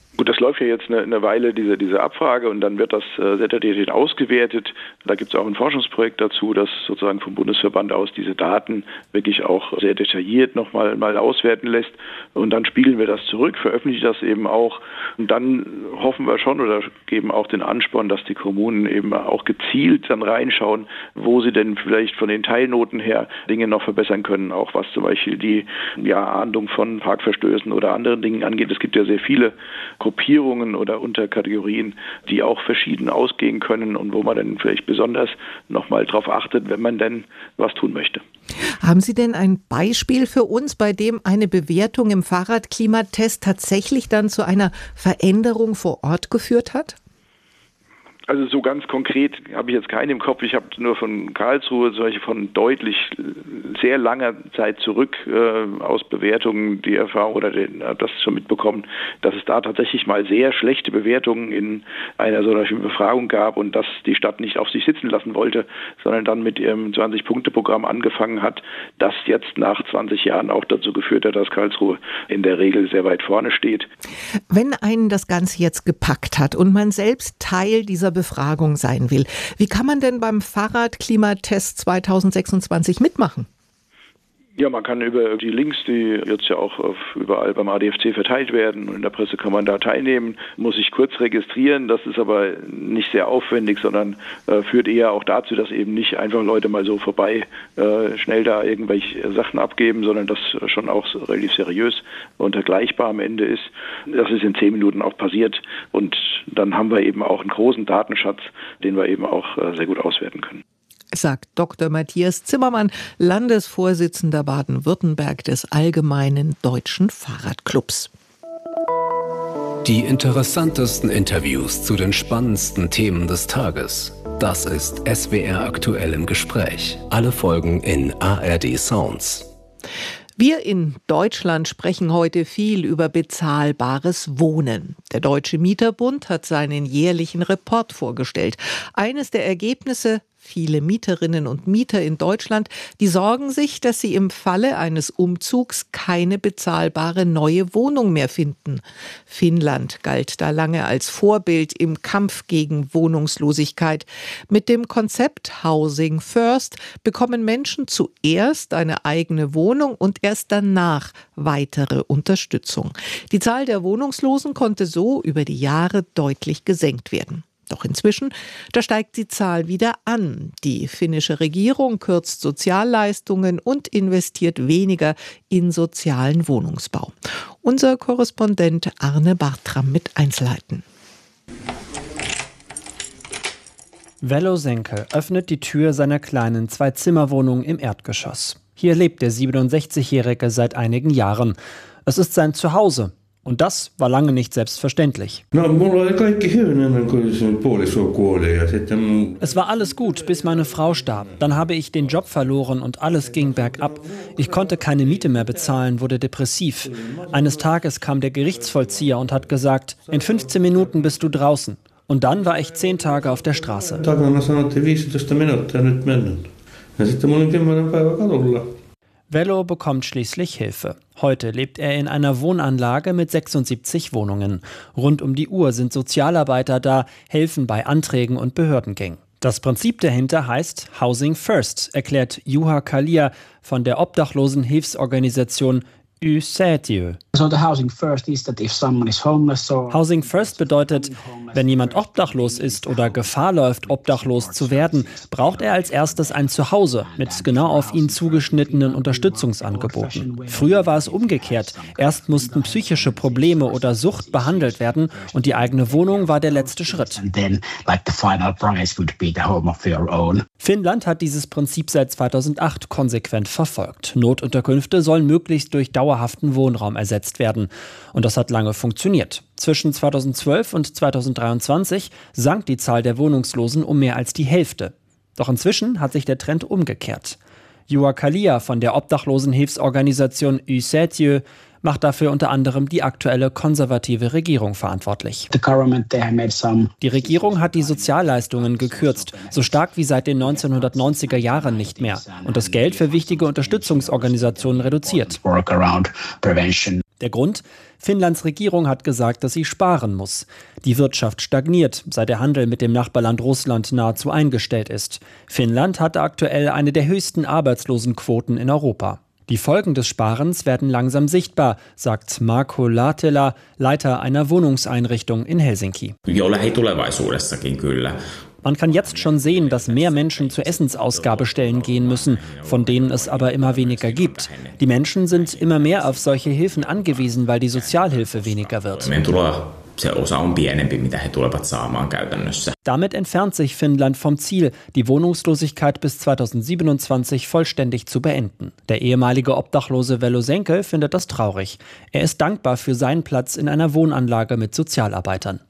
Gut, das läuft ja jetzt eine Weile, diese Abfrage, und dann wird das sehr detailliert ausgewertet. Da gibt es auch ein Forschungsprojekt dazu, das sozusagen vom Bundesverband aus diese Daten wirklich auch sehr detailliert mal auswerten lässt. Und dann spiegeln wir das zurück, veröffentlichen das eben auch. Und dann hoffen wir schon oder geben auch den Ansporn, dass die Kommunen eben auch gezielt dann reinschauen, wo sie denn vielleicht von den Teilnoten her Dinge noch verbessern können, auch was zum Beispiel die Ahndung von Parkverstößen oder anderen Dingen angeht. Es gibt ja sehr viele Gruppierungen oder Unterkategorien, die auch verschieden ausgehen können und wo man dann vielleicht besonders nochmal drauf achtet, wenn man denn was tun möchte. Haben Sie denn ein Beispiel für uns, bei dem eine Bewertung im Fahrradklimatest tatsächlich dann zu einer Veränderung vor Ort geführt hat? Also so ganz konkret habe ich jetzt keinen im Kopf. Ich habe nur von Karlsruhe solche von deutlich sehr langer Zeit zurück aus Bewertungen die Erfahrung oder das schon mitbekommen, dass es da tatsächlich mal sehr schlechte Bewertungen in einer solchen Befragung gab und dass die Stadt nicht auf sich sitzen lassen wollte, sondern dann mit ihrem 20-Punkte-Programm angefangen hat, das jetzt nach 20 Jahren auch dazu geführt hat, dass Karlsruhe in der Regel sehr weit vorne steht. Wenn einen das Ganze jetzt gepackt hat und man selbst Teil dieser Befragung sein will, wie kann man denn beim Fahrradklimatest 2026 mitmachen? Ja, man kann über die Links, die jetzt ja auch überall beim ADFC verteilt werden und in der Presse kann man da teilnehmen, muss sich kurz registrieren. Das ist aber nicht sehr aufwendig, sondern führt eher auch dazu, dass eben nicht einfach Leute mal so vorbei schnell da irgendwelche Sachen abgeben, sondern das schon auch relativ seriös und vergleichbar am Ende ist. Das ist in 10 Minuten auch passiert und dann haben wir eben auch einen großen Datenschatz, den wir eben auch sehr gut auswerten können. Sagt Dr. Matthias Zimmermann, Landesvorsitzender Baden-Württemberg des Allgemeinen Deutschen Fahrradclubs. Die interessantesten Interviews zu den spannendsten Themen des Tages. Das ist SWR aktuell im Gespräch. Alle Folgen in ARD Sounds. Wir in Deutschland sprechen heute viel über bezahlbares Wohnen. Der Deutsche Mieterbund hat seinen jährlichen Report vorgestellt. Eines der Ergebnisse: viele Mieterinnen und Mieter in Deutschland, die sorgen sich, dass sie im Falle eines Umzugs keine bezahlbare neue Wohnung mehr finden. Finnland galt da lange als Vorbild im Kampf gegen Wohnungslosigkeit. Mit dem Konzept Housing First bekommen Menschen zuerst eine eigene Wohnung und erst danach weitere Unterstützung. Die Zahl der Wohnungslosen konnte so über die Jahre deutlich gesenkt werden. Doch inzwischen, da steigt die Zahl wieder an. Die finnische Regierung kürzt Sozialleistungen und investiert weniger in sozialen Wohnungsbau. Unser Korrespondent Arne Bartram mit Einzelheiten. Vello Senke öffnet die Tür seiner kleinen 2-Zimmer-Wohnung im Erdgeschoss. Hier lebt der 67-Jährige seit einigen Jahren. Es ist sein Zuhause. Und das war lange nicht selbstverständlich. Es war alles gut, bis meine Frau starb. Dann habe ich den Job verloren und alles ging bergab. Ich konnte keine Miete mehr bezahlen, wurde depressiv. Eines Tages kam der Gerichtsvollzieher und hat gesagt, in 15 Minuten bist du draußen. Und dann war ich 10 Tage auf der Straße. Vello bekommt schließlich Hilfe. Heute lebt er in einer Wohnanlage mit 76 Wohnungen. Rund um die Uhr sind Sozialarbeiter da, helfen bei Anträgen und Behördengängen. Das Prinzip dahinter heißt Housing First, erklärt Juha Kalia von der Obdachlosenhilfsorganisation YSäätiö. Housing First bedeutet, wenn jemand obdachlos ist oder Gefahr läuft, obdachlos zu werden, braucht er als erstes ein Zuhause mit genau auf ihn zugeschnittenen Unterstützungsangeboten. Früher war es umgekehrt. Erst mussten psychische Probleme oder Sucht behandelt werden und die eigene Wohnung war der letzte Schritt. Finnland hat dieses Prinzip seit 2008 konsequent verfolgt. Notunterkünfte sollen möglichst durch dauerhaften Wohnraum ersetzt werden. Und das hat lange funktioniert. Zwischen 2012 und 2023 sank die Zahl der Wohnungslosen um mehr als die Hälfte. Doch inzwischen hat sich der Trend umgekehrt. Juha Kalia von der Obdachlosenhilfsorganisation YSäätiö macht dafür unter anderem die aktuelle konservative Regierung verantwortlich. Die Regierung hat die Sozialleistungen gekürzt, so stark wie seit den 1990er Jahren nicht mehr, und das Geld für wichtige Unterstützungsorganisationen reduziert. Der Grund? Finnlands Regierung hat gesagt, dass sie sparen muss. Die Wirtschaft stagniert, seit der Handel mit dem Nachbarland Russland nahezu eingestellt ist. Finnland hat aktuell eine der höchsten Arbeitslosenquoten in Europa. Die Folgen des Sparens werden langsam sichtbar, sagt Marko Latela, Leiter einer Wohnungseinrichtung in Helsinki. Man kann jetzt schon sehen, dass mehr Menschen zur Essensausgabestellen gehen müssen, von denen es aber immer weniger gibt. Die Menschen sind immer mehr auf solche Hilfen angewiesen, weil die Sozialhilfe weniger wird. Damit entfernt sich Finnland vom Ziel, die Wohnungslosigkeit bis 2027 vollständig zu beenden. Der ehemalige Obdachlose Velo Senkel findet das traurig. Er ist dankbar für seinen Platz in einer Wohnanlage mit Sozialarbeitern.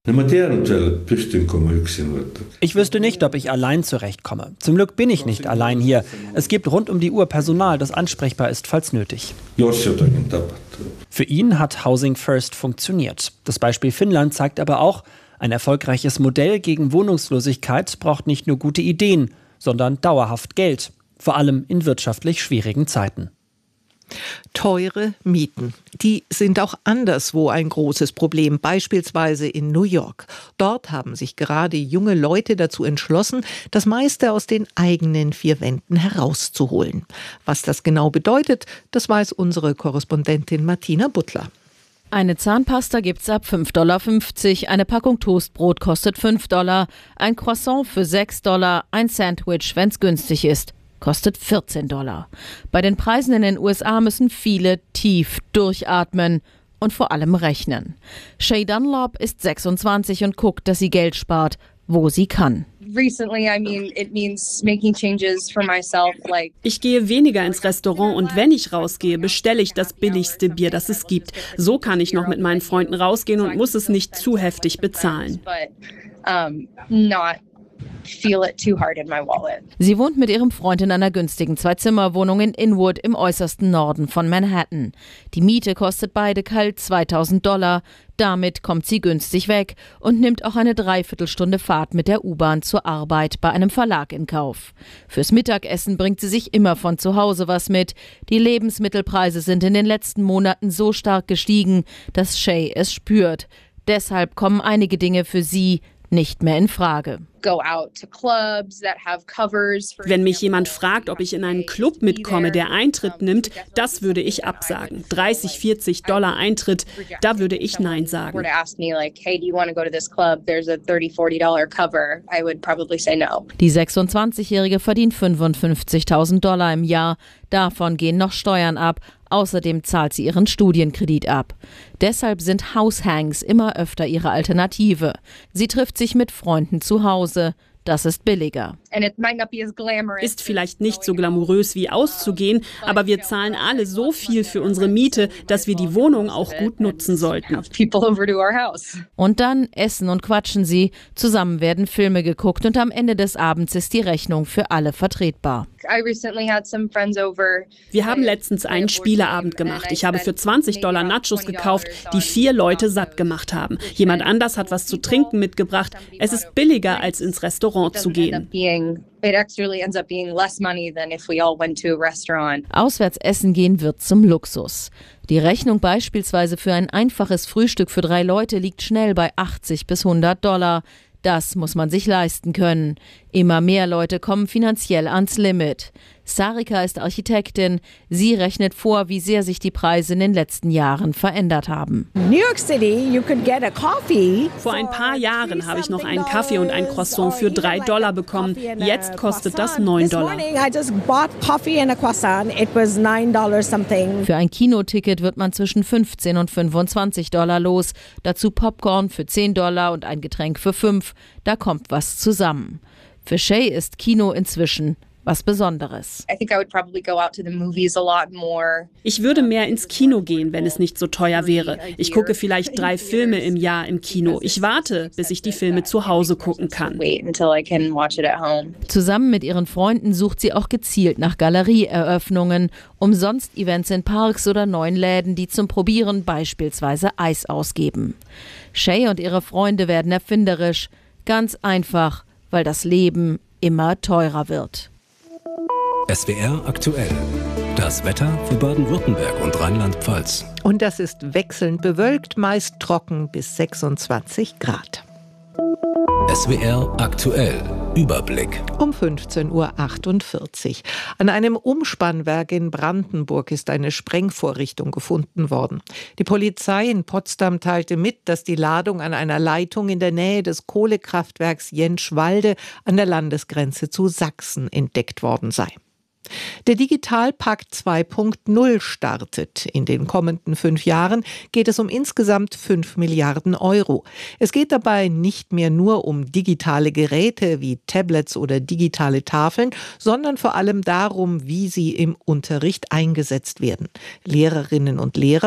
Ich wüsste nicht, ob ich allein zurechtkomme. Zum Glück bin ich nicht allein hier. Es gibt rund um die Uhr Personal, das ansprechbar ist, falls nötig. Für ihn hat Housing First funktioniert. Das Beispiel Finnland zeigt aber auch, ein erfolgreiches Modell gegen Wohnungslosigkeit braucht nicht nur gute Ideen, sondern dauerhaft Geld, vor allem in wirtschaftlich schwierigen Zeiten. Teure Mieten. Die sind auch anderswo ein großes Problem, beispielsweise in New York. Dort haben sich gerade junge Leute dazu entschlossen, das meiste aus den eigenen vier Wänden herauszuholen. Was das genau bedeutet, das weiß unsere Korrespondentin Martina Butler. Eine Zahnpasta gibt's ab $5,50, eine Packung Toastbrot kostet $5, ein Croissant für $6, ein Sandwich, wenn's günstig ist, kostet $14. Bei den Preisen in den USA müssen viele tief durchatmen und vor allem rechnen. Shay Dunlop ist 26 und guckt, dass sie Geld spart, wo sie kann. Ich gehe weniger ins Restaurant und wenn ich rausgehe, bestelle ich das billigste Bier, das es gibt. So kann ich noch mit meinen Freunden rausgehen und muss es nicht zu heftig bezahlen. Sie wohnt mit ihrem Freund in einer günstigen Zwei-Zimmer-Wohnung in Inwood im äußersten Norden von Manhattan. Die Miete kostet beide kalt $2.000. Damit kommt sie günstig weg und nimmt auch eine Dreiviertelstunde Fahrt mit der U-Bahn zur Arbeit bei einem Verlag in Kauf. Fürs Mittagessen bringt sie sich immer von zu Hause was mit. Die Lebensmittelpreise sind in den letzten Monaten so stark gestiegen, dass Shay es spürt. Deshalb kommen einige Dinge für sie nicht mehr in Frage. Wenn mich jemand fragt, ob ich in einen Club mitkomme, der Eintritt nimmt, das würde ich absagen. $30-40 Eintritt, da würde ich Nein sagen. Die 26-Jährige verdient $55.000 im Jahr. Davon gehen noch Steuern ab. Außerdem zahlt sie ihren Studienkredit ab. Deshalb sind House-Hangs immer öfter ihre Alternative. Sie trifft sich mit Freunden zu Hause. Das ist billiger. Ist vielleicht nicht so glamourös wie auszugehen, aber wir zahlen alle so viel für unsere Miete, dass wir die Wohnung auch gut nutzen sollten. Und dann essen und quatschen sie. Zusammen werden Filme geguckt und am Ende des Abends ist die Rechnung für alle vertretbar. Wir haben letztens einen Spieleabend gemacht. Ich habe für $20 Nachos gekauft, die 4 Leute satt gemacht haben. Jemand anders hat was zu trinken mitgebracht. Es ist billiger, als ins Restaurant zu gehen. Auswärts essen gehen wird zum Luxus. Die Rechnung beispielsweise für ein einfaches Frühstück für 3 Leute liegt schnell bei $80 bis $100. Das muss man sich leisten können. Immer mehr Leute kommen finanziell ans Limit. Sarika ist Architektin. Sie rechnet vor, wie sehr sich die Preise in den letzten Jahren verändert haben. Vor ein paar Jahren habe ich noch einen Kaffee und ein Croissant für $3 bekommen. Jetzt kostet das $9. Für ein Kinoticket wird man zwischen $15 und $25 los. Dazu Popcorn für $10 und ein Getränk für $5. Da kommt was zusammen. Für Shay ist Kino inzwischen was Besonderes. Ich würde mehr ins Kino gehen, wenn es nicht so teuer wäre. Ich gucke vielleicht 3 Filme im Jahr im Kino. Ich warte, bis ich die Filme zu Hause gucken kann. Zusammen mit ihren Freunden sucht sie auch gezielt nach Galerieeröffnungen, umsonst Events in Parks oder neuen Läden, die zum Probieren beispielsweise Eis ausgeben. Shay und ihre Freunde werden erfinderisch. Ganz einfach, weil das Leben immer teurer wird. SWR aktuell. Das Wetter für Baden-Württemberg und Rheinland-Pfalz. Und das ist wechselnd bewölkt, meist trocken bis 26 Grad. SWR aktuell. Überblick. Um 15.48 Uhr. An einem Umspannwerk in Brandenburg ist eine Sprengvorrichtung gefunden worden. Die Polizei in Potsdam teilte mit, dass die Ladung an einer Leitung in der Nähe des Kohlekraftwerks Jentschwalde an der Landesgrenze zu Sachsen entdeckt worden sei. Der Digitalpakt 2.0 startet. In den kommenden 5 Jahren geht es um insgesamt 5 Milliarden Euro. Es geht dabei nicht mehr nur um digitale Geräte wie Tablets oder digitale Tafeln, sondern vor allem darum, wie sie im Unterricht eingesetzt werden. Lehrerinnen und Lehrer